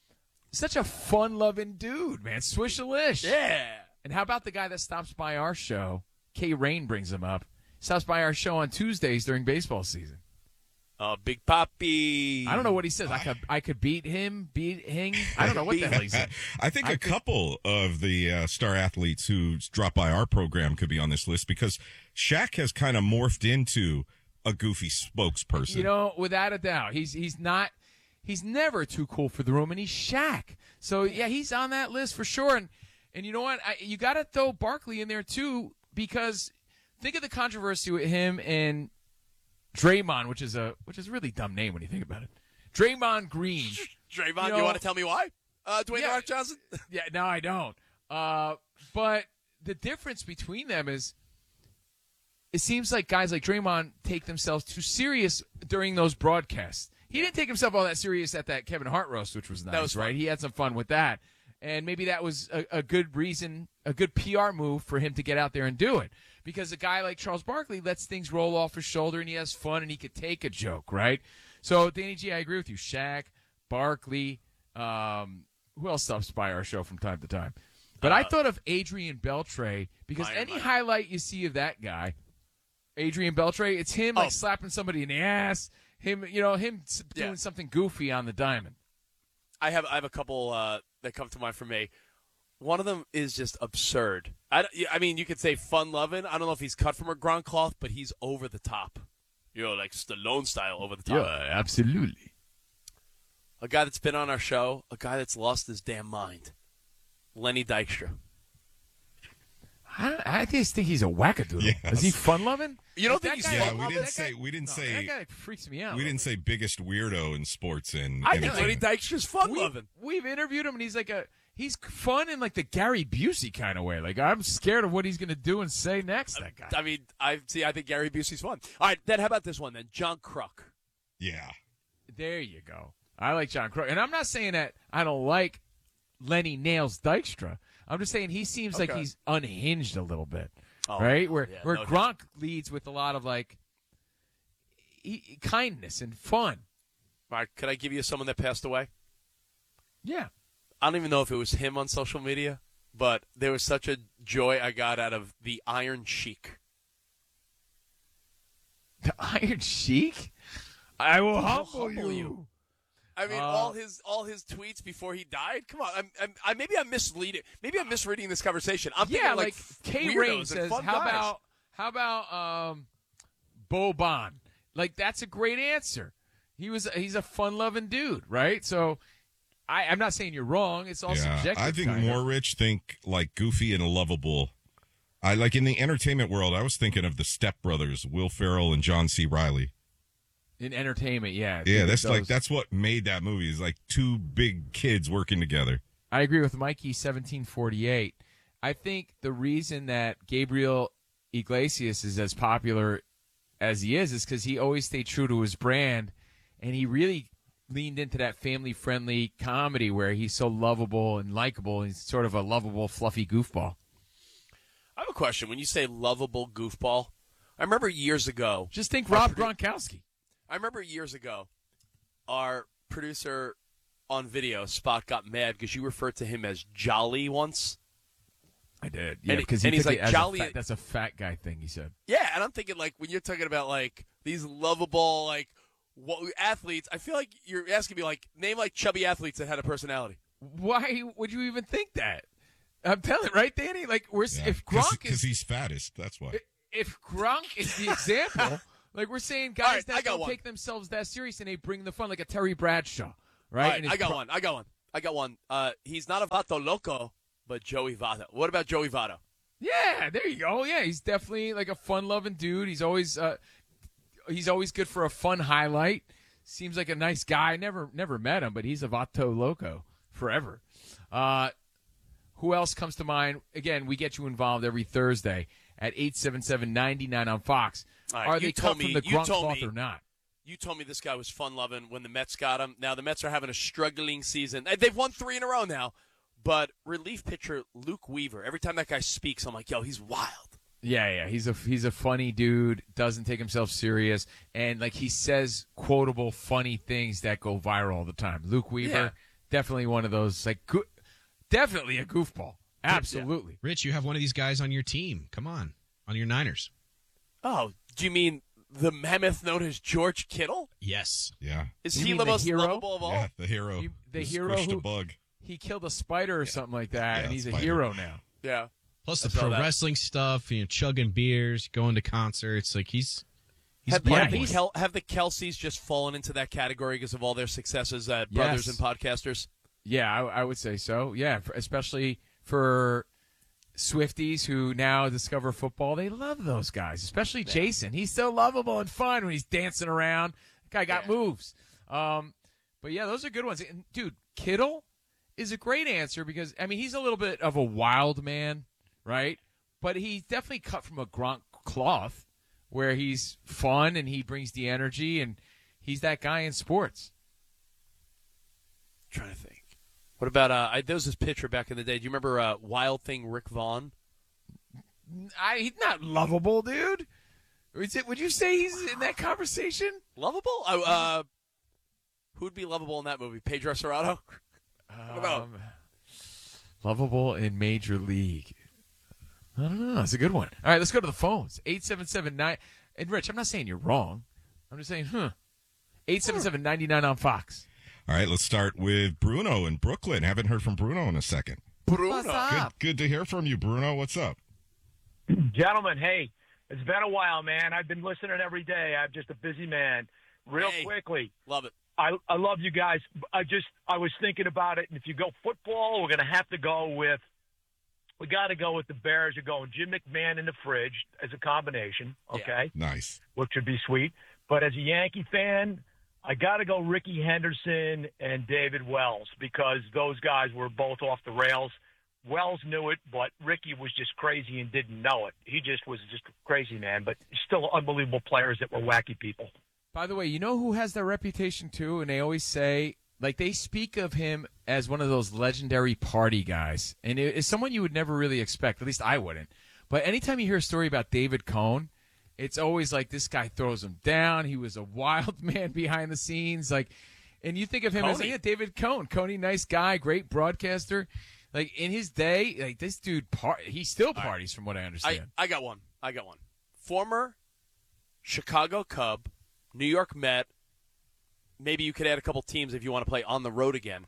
such a fun-loving dude, man. Swishalish. Yeah. And how about the guy that stops by our show? Kay Rain brings him up. Stops by our show on Tuesdays during baseball season. Oh, Big Papi. I don't know what he says. I could I could beat him, beat him. I don't know what the hell he said. I think I a could- couple of the uh, star athletes who drop by our program could be on this list because Shaq has kind of morphed into a goofy spokesperson. You know, without a doubt, he's he's not. He's never too cool for the room, and he's Shaq. So yeah, he's on that list for sure. And and you know what? I, you got to throw Barkley in there too because think of the controversy with him and Draymond, which is a which is a really dumb name when you think about it. Draymond Green. Draymond, You you, know- want to tell me why? Uh, Dwayne Yeah. Rock Johnson? Yeah, no, I don't. Uh, but the difference between them is it seems like guys like Draymond take themselves too serious during those broadcasts. He didn't take himself all that serious at that Kevin Hart roast, which was nice, was fun. right? He had some fun with that. And maybe that was a, a good reason, a good P R move for him to get out there and do it. Because a guy like Charles Barkley lets things roll off his shoulder and he has fun and he could take a joke, right? So, Danny G, I agree with you. Shaq, Barkley, um, who else stops by our show from time to time? But I Uh, thought of Adrian Beltre because Mine, any mine. highlight you see of that guy, Adrian Beltre, it's him like Oh. slapping somebody in the ass, him, you know, him s- doing Yeah. something goofy on the diamond. I have I have a couple uh, that come to mind for me. One of them is just absurd. I, I mean, you could say fun-loving. I don't know if he's cut from a ground cloth, but he's over the top. You know, like Stallone style over the top. absolutely. A guy that's been on our show, a guy that's lost his damn mind. Lenny Dykstra. I, I just think he's a wackadoodle. Yes. Is he fun loving? You don't think he's Yeah, fun we loving? didn't say we didn't No, say that guy freaks me out. we didn't say biggest weirdo in sports and I think Lenny anything. Dykstra's fun loving. We've interviewed him, and he's like a he's fun in like the Gary Busey kind of way. Like I'm scared of what he's going to do and say next. That guy. I mean, I see. I think Gary Busey's fun. All right, then how about this one then? John Kruk. Yeah. There you go. I like John Crook, and I'm not saying that I don't like Lenny Nails Dykstra. I'm just saying he seems like Okay. he's unhinged a little bit, Oh, right? Where yeah, where no Gronk leads with a lot of like he, kindness and fun. All right, could I give you someone that passed away? Yeah. I don't even know if it was him on social media, but there was such a joy I got out of the Iron Sheik. The Iron Sheik? I will I'll humble, humble you. you. I mean, Uh, all his all his tweets before he died. Come on, I'm, I'm, I maybe I'm misleading. Maybe I'm misreading this conversation. I'm thinking Yeah, like, like Kay weirdos Rain and says, fun how guys." about how about um, Boban? Like that's a great answer. He was he's a fun loving dude, right? So I, I'm not saying you're wrong. It's all Yeah, subjective. I think kinda. more rich think like goofy and lovable. I like in the entertainment world. I was thinking of the Step Brothers, Will Ferrell and John C. Reilly. In entertainment, yeah. Yeah, Dude, that's like those- that's what made that movie. Is like two big kids working together. I agree with Mikey seventeen forty-eight. I think the reason that Gabriel Iglesias is as popular as he is is because he always stayed true to his brand, and he really leaned into that family-friendly comedy where he's so lovable and likable. He's sort of a lovable, fluffy goofball. I have a question. When you say lovable goofball, I remember years ago. Just think our Rob produ- Gronkowski. I remember years ago, our producer on video, Spot, got mad because you referred to him as Jolly once. I did. Yeah, And he- because he and he's took it like as a jolly- fat- that's a fat guy thing. He said. Yeah, and I'm thinking like when you're talking about like these lovable like what, athletes, I feel like you're asking me like name like chubby athletes that had a personality. Why would you even think that? I'm telling right, Danny. Like we're Yeah. if Gronk because is he's fattest. That's why. if Gronk is the example, like we're saying guys All right, I that got don't one. take themselves that serious and they bring the fun, like a Terry Bradshaw, right? All right, And his I got pro- one. I got one. I got one. Uh, he's not a Vato Loco, but Joey Votto. What about Joey Votto? Yeah, there you go. Yeah, he's definitely like a fun-loving dude. He's always uh, he's always good for a fun highlight. Seems like a nice guy. Never never met him, but he's a Vato Loco forever. Uh, who else comes to mind? Again, we get you involved every Thursday at eight seven seven, nine nine on Fox. All right, Are you they told cut from me- the you Gronk told cloth me- or not? You told me this guy was fun-loving when the Mets got him. Now the Mets are having a struggling season. They've won three in a row now. But relief pitcher Luke Weaver, every time that guy speaks, I'm like, yo, he's wild. Yeah, yeah, he's a he's a funny dude. Doesn't take himself serious, and like he says quotable, funny things that go viral all the time. Luke Weaver, Yeah. definitely one of those. Like, go- definitely a goofball. Absolutely. Rich, you have one of these guys on your team. Come on, on your Niners. Oh, do you mean the mammoth known as George Kittle? Yes. Yeah. Is You he mean the, the most hero? lovable of all? Yeah, the hero. You- the who hero squished who- a bug. He killed a spider or something like that, Yeah, and he's a spider. hero now. Yeah. Plus I the saw pro that. wrestling stuff, you know, chugging beers, going to concerts. Like he's he's Have, blood have, the boy. Kel- have the Kelseys just fallen into that category because of all their successes as brothers Yes. and podcasters? Yeah, I, I would say so. Yeah, for, especially for Swifties who now discover football. They love those guys, especially Jason. He's so lovable and fun when he's dancing around. That guy got moves. Um, but, yeah, those are good ones. And, dude, Kittle is a great answer because, I mean, he's a little bit of a wild man, right? But he's definitely cut from a Gronk cloth where he's fun and he brings the energy, and he's that guy in sports. trying to think. What about, uh, I, there was this pitcher back in the day. Do you remember uh, Wild Thing Rick Vaughn? I, he's not lovable, dude. Is it, would you say he's in that conversation? Lovable? Uh, uh, who'd be lovable in that movie? Pedro Serrano? Um, lovable in Major League. I don't know. That's a good one. All right, let's go to the phones. eight seven seven nine. And, Rich, I'm not saying you're wrong. I'm just saying, huh. eight seven seven, nine nine on Fox. All right, let's start with Bruno in Brooklyn. Haven't heard from Bruno in a second. Bruno. Good, good to hear from you, Bruno. What's up? Gentlemen, hey, it's been a while, man. I've been listening every day. I'm just a busy man. Real Hey. quickly, Love it. I I love you guys. I just I was thinking about it, and if you go football, we're going to have to go with. We got to go with the Bears. You're going Jim McMahon in the fridge as a combination, okay? Nice. Which would be sweet. But as a Yankee fan, I got to go Ricky Henderson and David Wells because those guys were both off the rails. Wells knew it, but Ricky was just crazy and didn't know it. He just was just crazy, man. But still unbelievable players that were wacky people. By the way, you know who has that reputation, too? And they always say, like, they speak of him as one of those legendary party guys. And it- it's someone you would never really expect. At least I wouldn't. But anytime you hear a story about David Cohn, it's always like this guy throws him down. He was a wild man behind the scenes. Like, and you think of him as, Coney. yeah, David Cohn. Coney, nice guy, great broadcaster. Like, in his day, like, this dude, par- he still parties from what I understand. I, I got one. I got one. Former Chicago Cub, New York Met. Maybe you could add a couple teams if you want to play on the road again.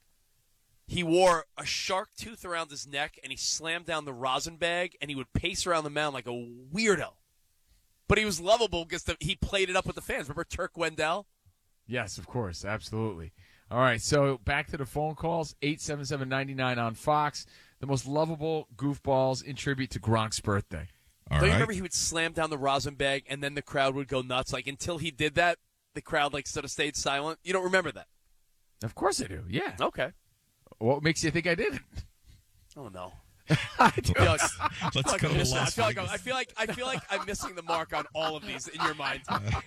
He wore a shark tooth around his neck, and he slammed down the rosin bag, and he would pace around the mound like a weirdo. But he was lovable because the, he played it up with the fans. Remember Turk Wendell? Yes, of course. Absolutely. All right, so back to the phone calls. eight seven seven, nine nine on Fox. The most lovable goofballs in tribute to Gronk's birthday. All Don't you right. remember he would slam down the rosin bag, and then the crowd would go nuts? Like, until he did that, the crowd, like, sort of stayed silent. You don't remember that? Of course I do, yeah. Okay. What makes you think I didn't? Oh, no. I do. I feel like, Let's I feel like go I'm to missing- I Las feel like I'm- Vegas. I feel like I feel like I'm missing the mark on all of these in your mind.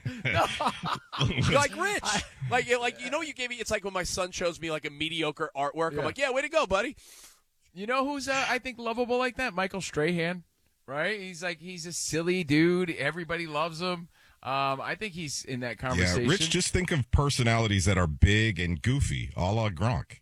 Let's- You're like Rich, like you- like you know, you gave me. It's like when my son shows me like a mediocre artwork. Yeah. I'm like, yeah, way to go, buddy. You know who's, uh, I think, lovable like that? Michael Strahan, right? He's like, he's a silly dude. Everybody loves him. Um, I think he's in that Yeah, conversation. Rich, just think of personalities that are big and goofy, a la Gronk.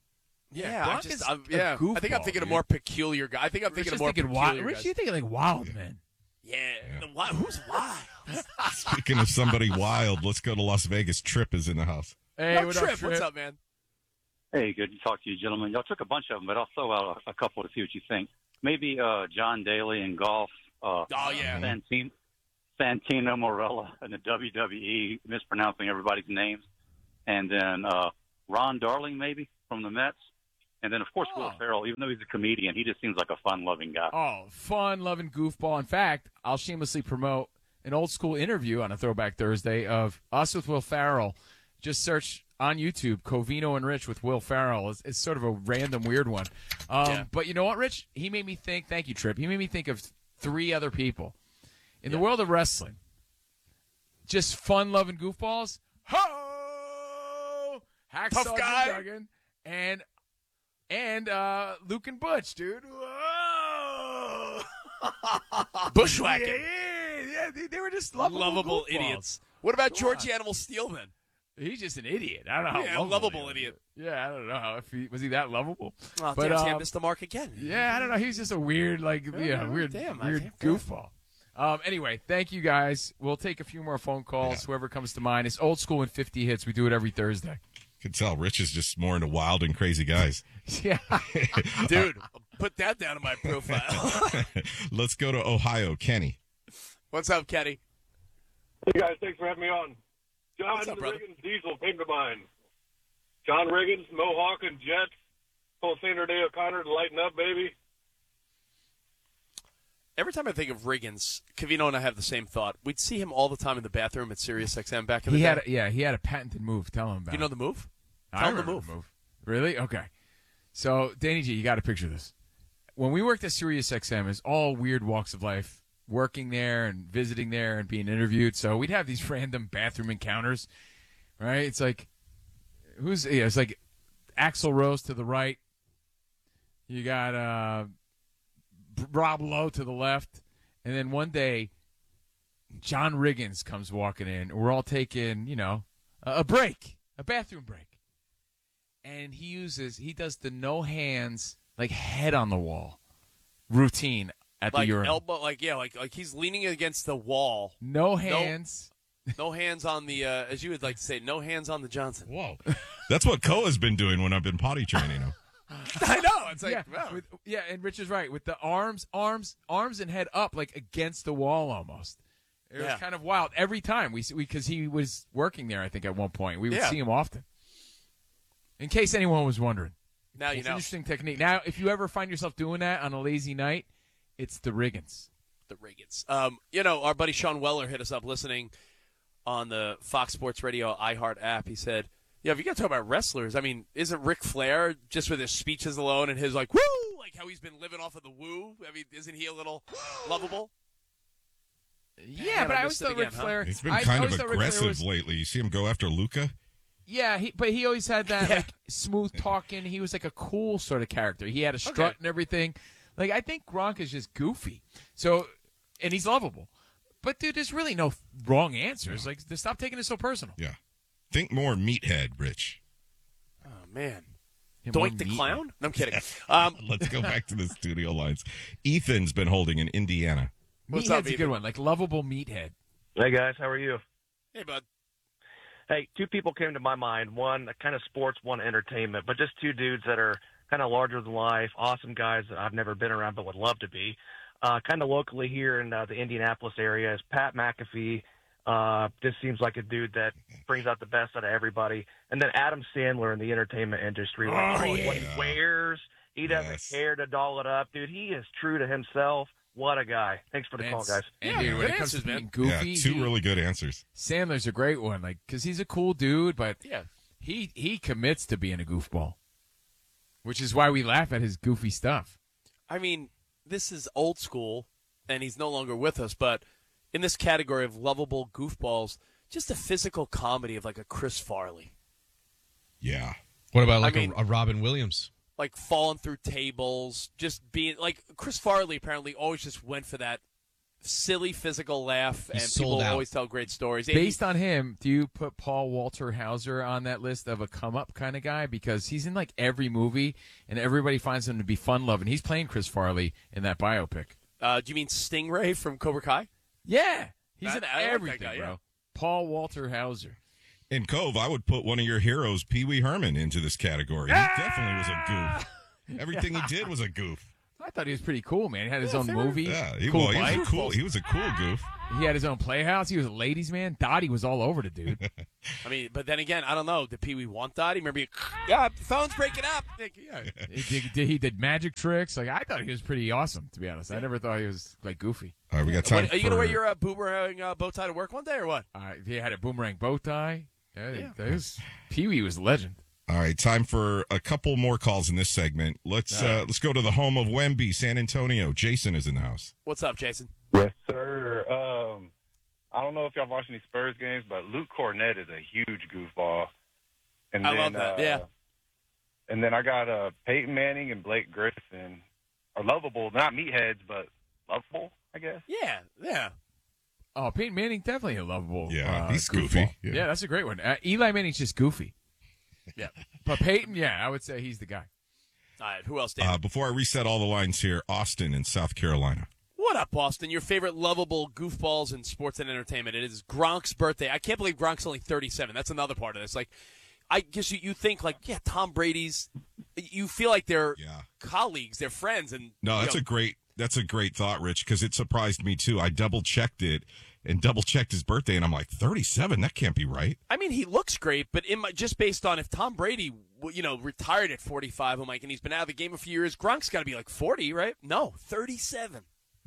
Yeah, I Gronk just, is I'm, a yeah. I think I'm goofball, thinking a dude. more peculiar guy. I think I'm Rich thinking is a more thinking peculiar wild. Rich, guys. you're thinking like wild, man. Yeah, the wi- who's wild? Speaking of somebody wild, let's go to Las Vegas. Trip is in the house. Hey, Yo, what Trip, up, Trip? what's up, man? Hey, good to talk to you, gentlemen. Y'all took a bunch of them, but I'll throw out a, a couple to see what you think. Maybe uh, John Daly in golf. Uh, Oh, yeah. Santino, Santino Morella in the W W E, mispronouncing everybody's names. And then uh, Ron Darling, maybe, from the Mets. And then, of course, Will Ferrell, even though he's a comedian, he just seems like a fun-loving guy. Oh, fun, loving goofball. In fact, I'll shamelessly promote an old school interview on a Throwback Thursday of us with Will Ferrell. Just search on YouTube, Covino and Rich with Will Ferrell. It's, it's sort of a random, weird one. Um, Yeah. But you know what, Rich? He made me think, thank you, Trip. He made me think of three other people. In the world of wrestling, just fun, loving goofballs. Ho! Hacksaw Tough Jim guy. Duggan and and uh, Luke and Butch, dude. Whoa! Bushwhacking. Yeah, yeah, yeah. They, they were just lovable, Lovable goofballs. idiots. What about Come George on. Animal Steel, then? He's just an idiot. I don't know how Yeah, lovable, lovable he was. idiot. Yeah, I don't know how if he was he that lovable. Oh, but damn, see, I um, missed the mark again. yeah, I don't know. He's just a weird, like, yeah, Oh, weird, damn, I weird can't- goofball. Um, anyway, thank you guys. We'll take a few more phone calls. Whoever comes to mind. It's old school and fifty hits. We do it every Thursday. Could tell Rich is just more into wild and crazy guys. Yeah, Dude, put that down in my profile. Let's go to Ohio. Kenny. What's up, Kenny? Hey, guys, thanks for having me on. John What's up, brother? Riggins Diesel came to mind. John Riggins, Mohawk and Jets, pull Sandra Day O'Connor to lighten up, baby. Every time I think of Riggins, Cavino and I have the same thought. We'd see him all the time in the bathroom at Sirius X M back in the he day. had, a, yeah, he had a patented move. Tell him about. you know it. the move? I Tell him the remember move. Really? Okay. So, Danny G, you got to picture this. When we worked at Sirius X M, it's all weird walks of life, working there and visiting there and being interviewed. So we'd have these random bathroom encounters, right? It's like, who's, yeah, it's like Axl Rose to the right. You got uh, Rob Lowe to the left. And then one day, John Riggins comes walking in. We're all taking, you know, a, a break, a bathroom break. And he uses, he does the no hands, like head on the wall routine at Like the urinal. elbow, like yeah, like like he's leaning against the wall. No hands. No, no hands on the, uh, as you would like to say, no hands on the Johnson. Whoa. That's what Koa's been doing when I've been potty training him. I know. It's like, yeah, wow. with, yeah, and Rich is right. With the arms, arms, arms, and head up, like against the wall almost. It was Yeah. kind of wild every time we because he was working there. I think at one point we would Yeah. see him often. In case anyone was wondering, Now you it's know. an interesting technique. Now, if you ever find yourself doing that on a lazy night, it's the Riggins. The Riggins. Um, you know, our buddy Sean Weller hit us up listening on the Fox Sports Radio iHeart app. He said, yeah, if you got to talk about wrestlers, I mean, isn't Ric Flair just with his speeches alone and his like, woo, like how he's been living off of the woo? I mean, isn't he a little lovable? Yeah, Damn, but I I always missed it thought Ric again, huh? Flair. He's been I kind of always thought Ric Flair aggressive was- lately. You see him go after Luca? Yeah, he, but he always had that Yeah. like smooth talking. He was like a cool sort of character. He had a strut Okay. and everything. Like I think Gronk is just goofy. So, and he's lovable. But dude, there's really no wrong answers. Like, just stop taking it so personal. Yeah. Think more meathead, Rich. Oh, man. Yeah, more Doink the meat. Clown? No, I'm kidding. Um, Let's go back to the studio lines. Ethan's been holding in Indiana. What's Meathead's up, a good Ethan? one. Like lovable meathead. Hey, guys, how are you? hey, bud. Hey, two people came to my mind. One kind of sports, one entertainment, but just two dudes that are kind of larger than life, awesome guys that I've never been around but would love to be. Uh, kind of locally here in uh, the Indianapolis area is Pat McAfee. Uh, this seems like a dude that brings out the best out of everybody. And then Adam Sandler in the entertainment industry. Like, Oh, what yeah. he wears, he doesn't Yes. care to doll it up. Dude, he is true to himself. What a guy. Thanks for the call, guys. And Yeah, dude, when good it comes answers, to being man. goofy, yeah, two he- really good answers. Sandler's a great one. Like, because he's a cool dude, but Yeah. he he commits to being a goofball, which is why we laugh at his goofy stuff. I mean, this is old school, and he's no longer with us, but in this category of lovable goofballs, just a physical comedy of like a Chris Farley. Yeah. What about like I mean- a, a Robin Williams? Like falling through tables, just being like Chris Farley apparently always just went for that silly physical laugh, and He's people sold out. always tell great stories. Based on him, do you put Paul Walter Hauser on that list of a come-up kind of guy? Because he's in like every movie, and everybody finds him to be fun-loving. He's playing Chris Farley in that biopic. Uh, do you mean Stingray from Cobra Kai? Yeah, he's That- in I like that everything, guy, bro. yeah. Paul Walter Hauser. In Cove, I would put one of your heroes, Pee Wee Herman, into this category. He definitely was a goof. Everything he did was a goof. I thought he was pretty cool, man. He had his Yeah, own fair. movie. Yeah, he, cool well, he was a bike. cool. He was a cool goof. He had his own playhouse. He was a ladies' man. Dottie was all over the dude. I mean, but then again, I don't know. Did Pee Wee want that? Remember, he, yeah, the phone's breaking up. Like, yeah. he, did, did- he did magic tricks. Like I thought he was pretty awesome, to be honest. I never thought he was like goofy. All right, we got time. What, are you for, gonna wear your uh, boomerang uh, bow tie to work one day or what? Uh, he had a boomerang bow tie. Yeah, that was, Pee Wee was a legend. All right, time for a couple more calls in this segment. Let's uh, let's go to the home of Wemby, San Antonio. Jason is in the house. What's up, Jason? Yes, sir. Um, I don't know if y'all watch any Spurs games, but Luke Cornett is a huge goofball. And I then, love that, uh, yeah. And then I got uh, Peyton Manning and Blake Griffin are lovable, not meatheads, but lovable, I guess. Yeah, yeah. Oh, Peyton Manning definitely a lovable. Yeah, uh, he's goofball. goofy. Yeah. Yeah. that's a great one. Uh, Eli Manning's just goofy. Yeah, but Peyton, yeah, I would say he's the guy. All right, who else, Dan? Uh, before I reset all the lines here, Austin in South Carolina. What up, Boston? Your favorite lovable goofballs in sports and entertainment. It is Gronk's birthday. I can't believe Gronk's only thirty-seven. That's another part of this. Like, I guess you, you think, like, yeah, Tom Brady's, you feel like they're Yeah. colleagues, they're friends. And No, you that's know, a great that's a great thought, Rich, because it surprised me too. I double checked it and double checked his birthday, and I'm like, thirty-seven? That can't be right. I mean, he looks great, but in my, just based on if Tom Brady, you know, retired at forty-five, I'm like, and he's been out of the game a few years, Gronk's got to be like forty, right? No, thirty-seven.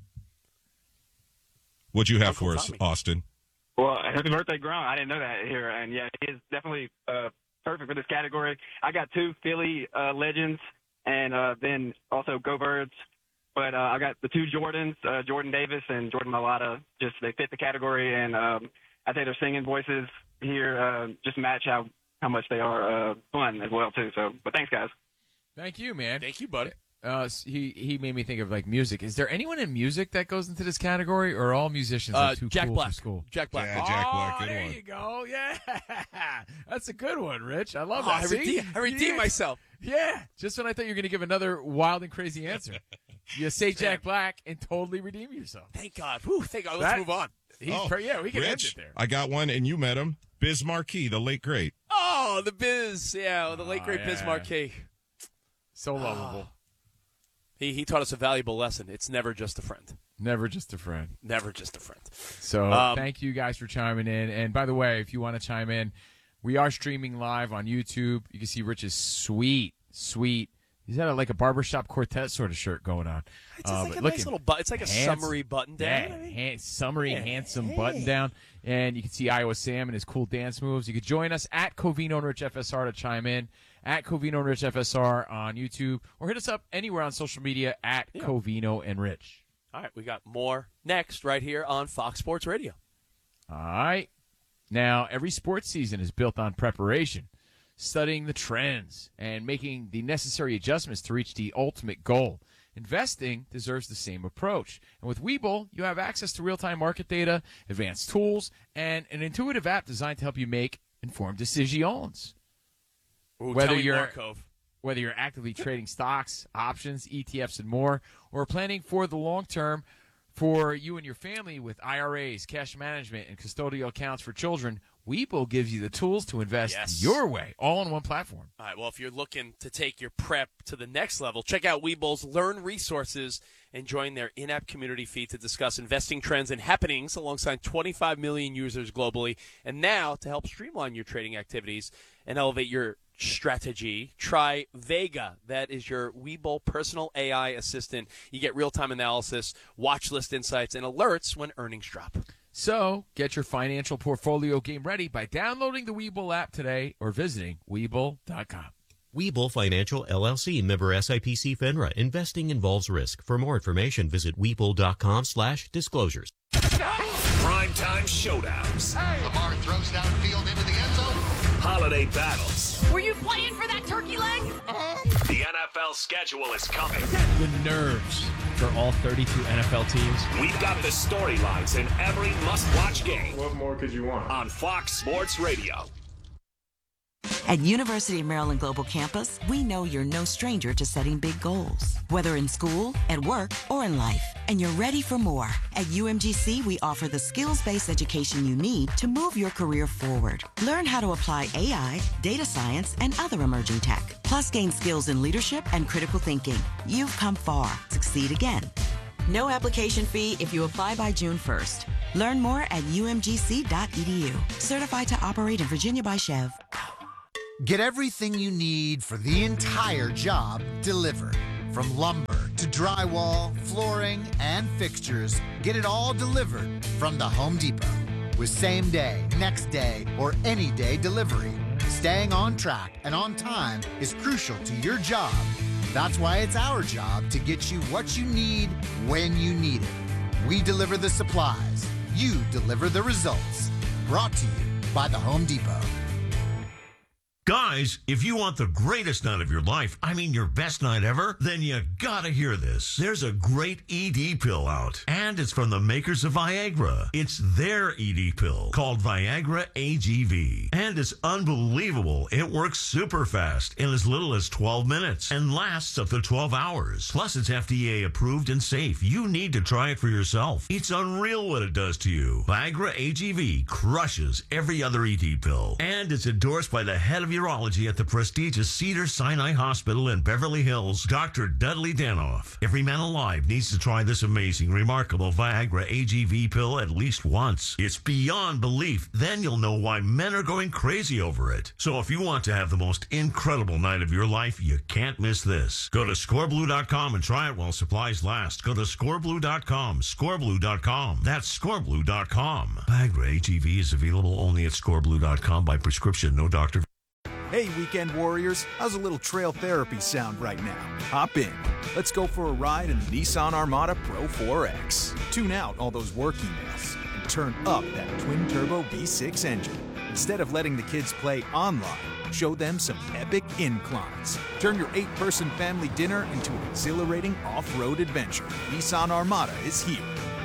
What'd you have Uncle for us, Tommy. Austin? Well, happy birthday, Gronk. I didn't know that here. And, yeah, he is definitely uh, perfect for this category. I got two Philly uh, legends and uh, then also Go Birds. But uh, I got the two Jordans, uh, Jordan Davis and Jordan Mailata. Just they fit the category. And um, I think their singing voices here uh, just match how, how much they are uh, fun as well, too. So, but thanks, guys. Thank you, man. Thank you, buddy. Uh, he he made me think of like music. Is there anyone in music that goes into this category, or are all musicians Uh, are too Jack cool Black. for school? Jack Black. Yeah, Jack Black, Oh, good there one. you go. Yeah, that's a good one, Rich. I love Oh, that. I See? redeem, I redeem Yeah. myself. Yeah, just when I thought you were going to give another wild and crazy answer, you say Jack Black and totally redeem yourself. Thank God. Whew, thank God. Let's That- move on. He's Oh, pre- yeah, we can end Rich, it there. I got one, and you met him. Biz Marquis, the late great. Oh, the Biz. Yeah, the late, Oh, great Biz yeah. Marquis. So lovable. He, he taught us a valuable lesson. It's never just a friend. Never just a friend. Never just a friend. So Um, thank you guys for chiming in. And by the way, if you want to chime in, we are streaming live on YouTube. You can see Rich's sweet, sweet. He's got a, like a barbershop quartet sort of shirt going on. It's just Uh, like but a looking nice little button. It's like a handsome. summery button down. Yeah, han- summery, Yeah, handsome hey. button down. And you can see Iowa Sam and his cool dance moves. You can join us at Covino and Rich F S R to chime in, at Covino and Rich F S R on YouTube, or hit us up anywhere on social media at Covino and Rich. All right, we got more next right here on Fox Sports Radio. All right. Now, every sports season is built on preparation, studying the trends, and making the necessary adjustments to reach the ultimate goal. Investing deserves the same approach. And with Webull, you have access to real-time market data, advanced tools, and an intuitive app designed to help you make informed decisions. Ooh, Whether tell me you're more, Cove. whether you're actively trading stocks, options, E T Fs, and more, or planning for the long term for you and your family with I R As, cash management, and custodial accounts for children, Webull gives you the tools to invest Yes. your way, all on one platform. All right, well, if you're looking to take your prep to the next level, check out Webull's Learn Resources and join their in-app community feed to discuss investing trends and happenings alongside twenty-five million users globally. And now, to help streamline your trading activities and elevate your strategy, try Vega. That is your Webull personal A I assistant. You get real-time analysis, watch list insights, and alerts when earnings drop. So, get your financial portfolio game ready by downloading the Webull app today or visiting Webull dot com. Webull Financial, L L C, member S I P C FINRA. Investing involves risk. For more information, visit Webull dot com slash disclosures. Primetime showdowns. Lamar throws downfield into the end zone. Holiday battles. Were you playing for that turkey leg? The N F L schedule is coming. The nerves for all thirty-two N F L teams. We've got the storylines in every must-watch game. What more could you want? On Fox Sports Radio. At University of Maryland Global Campus, we know you're no stranger to setting big goals, whether in school, at work, or in life, and you're ready for more. At U M G C, we offer the skills-based education you need to move your career forward. Learn how to apply A I, data science, and other emerging tech, plus gain skills in leadership and critical thinking. You've come far. Succeed again. No application fee if you apply by June first. Learn more at U M G C dot E D U. Certified to operate in Virginia by Chev. Get everything you need for the entire job delivered. From lumber to drywall, flooring, and fixtures, get it all delivered from the Home Depot. With same day, next day, or any day delivery, staying on track and on time is crucial to your job. That's why it's our job to get you what you need when you need it. We deliver the supplies. You deliver the results. Brought to you by the Home Depot. Guys, if you want the greatest night of your life, I mean your best night ever, then you gotta hear this. There's a great E D pill out, and it's from the makers of Viagra. It's their E D pill called Viagra A G V, and it's unbelievable. It works super fast in as little as twelve minutes and lasts up to twelve hours. Plus, it's F D A approved and safe. You need to try it for yourself. It's unreal what it does to you. Viagra A G V crushes every other E D pill, and it's endorsed by the head of your urology at the prestigious Cedars-Sinai Hospital in Beverly Hills, Doctor Dudley Danoff. Every man alive needs to try this amazing, remarkable Viagra A G V pill at least once. It's beyond belief. Then you'll know why men are going crazy over it. So if you want to have the most incredible night of your life, you can't miss this. Go to score blue dot com and try it while supplies last. Go to score blue dot com, score blue dot com. That's score blue dot com. Viagra A G V is available only at score blue dot com by prescription, no doctor. Hey, weekend warriors, how's a little trail therapy sound right now? Hop in. Let's go for a ride in the Nissan Armada Pro four X. Tune out all those work emails and turn up that twin-turbo V six engine. Instead of letting the kids play online, show them some epic inclines. Turn your eight-person family dinner into an exhilarating off-road adventure. Nissan Armada is here.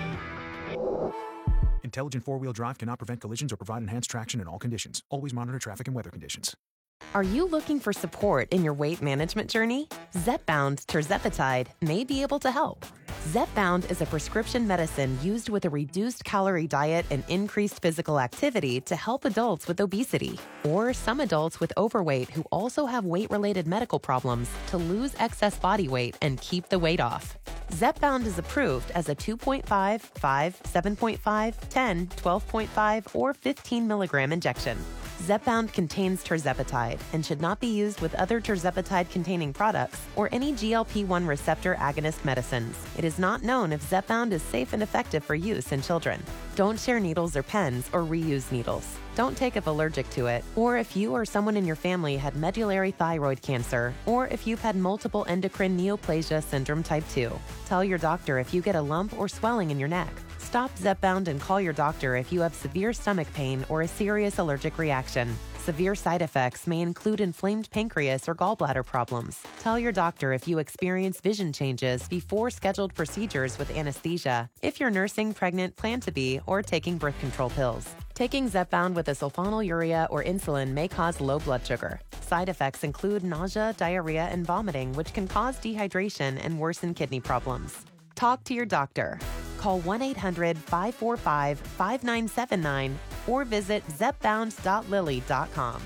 Intelligent four-wheel drive cannot prevent collisions or provide enhanced traction in all conditions. Always monitor traffic and weather conditions. Are you looking for support in your weight management journey? Zepbound tirzepatide may be able to help. Zepbound is a prescription medicine used with a reduced calorie diet and increased physical activity to help adults with obesity, or some adults with overweight who also have weight-related medical problems to lose excess body weight and keep the weight off. Zepbound is approved as a two point five, five, seven point five, ten, twelve point five, or fifteen milligram injection. Zepbound contains tirzepatide and should not be used with other tirzepatide-containing products or any G L P one receptor agonist medicines. It is not known if Zepbound is safe and effective for use in children. Don't share needles or pens or reuse needles. Don't take if allergic to it, or if you or someone in your family had medullary thyroid cancer, or if you've had multiple endocrine neoplasia syndrome type two. Tell your doctor if you get a lump or swelling in your neck. Stop Zepbound and call your doctor if you have severe stomach pain or a serious allergic reaction. Severe side effects may include inflamed pancreas or gallbladder problems. Tell your doctor if you experience vision changes before scheduled procedures with anesthesia, if you're nursing, pregnant, plan to be, or taking birth control pills. Taking Zepbound with a sulfonylurea or insulin may cause low blood sugar. Side effects include nausea, diarrhea, and vomiting, which can cause dehydration and worsen kidney problems. Talk to your doctor. Call one eight hundred, five four five, five nine seven nine or visit zepbound dot lilly dot com.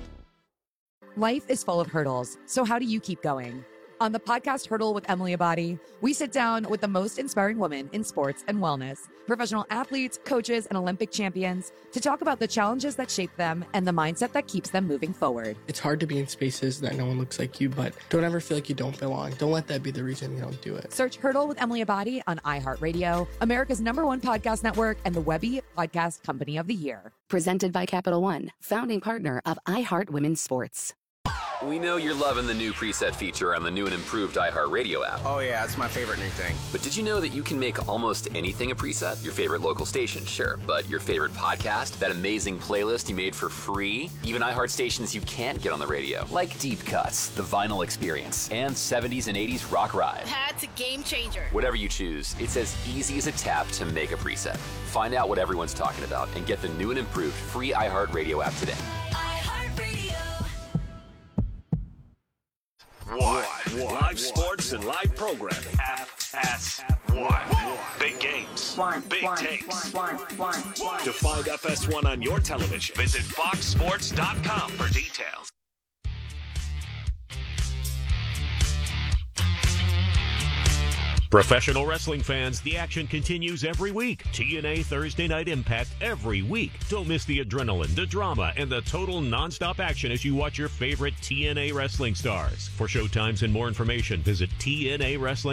Life is full of hurdles, so how do you keep going? On the podcast Hurdle with Emily Abadi, we sit down with the most inspiring women in sports and wellness, professional athletes, coaches, and Olympic champions to talk about the challenges that shape them and the mindset that keeps them moving forward. It's hard to be in spaces that no one looks like you, but don't ever feel like you don't belong. Don't let that be the reason you don't do it. Search Hurdle with Emily Abadi on iHeartRadio, America's number one podcast network, and the Webby Podcast Company of the Year. Presented by Capital One, founding partner of iHeart Women's Sports. We know you're loving the new preset feature on the new and improved iHeartRadio app. Oh, yeah, it's my favorite new thing. But did you know that you can make almost anything a preset? Your favorite local station, sure. But your favorite podcast? That amazing playlist you made for free? Even iHeart stations you can't get on the radio. Like Deep Cuts, The Vinyl Experience, and seventies and eighties Rock Ride. That's a game changer. Whatever you choose, it's as easy as a tap to make a preset. Find out what everyone's talking about and get the new and improved free iHeartRadio app today. One. One. Live sports and live programming. F S one. Big games. One. Big One. takes. One. One. One. To find F S one on your television, visit fox sports dot com for details. Professional wrestling fans, the action continues every week. T N A Thursday Night Impact every week. Don't miss the adrenaline, the drama, and the total nonstop action as you watch your favorite T N A wrestling stars. For showtimes and more information, visit T N A Wrestling.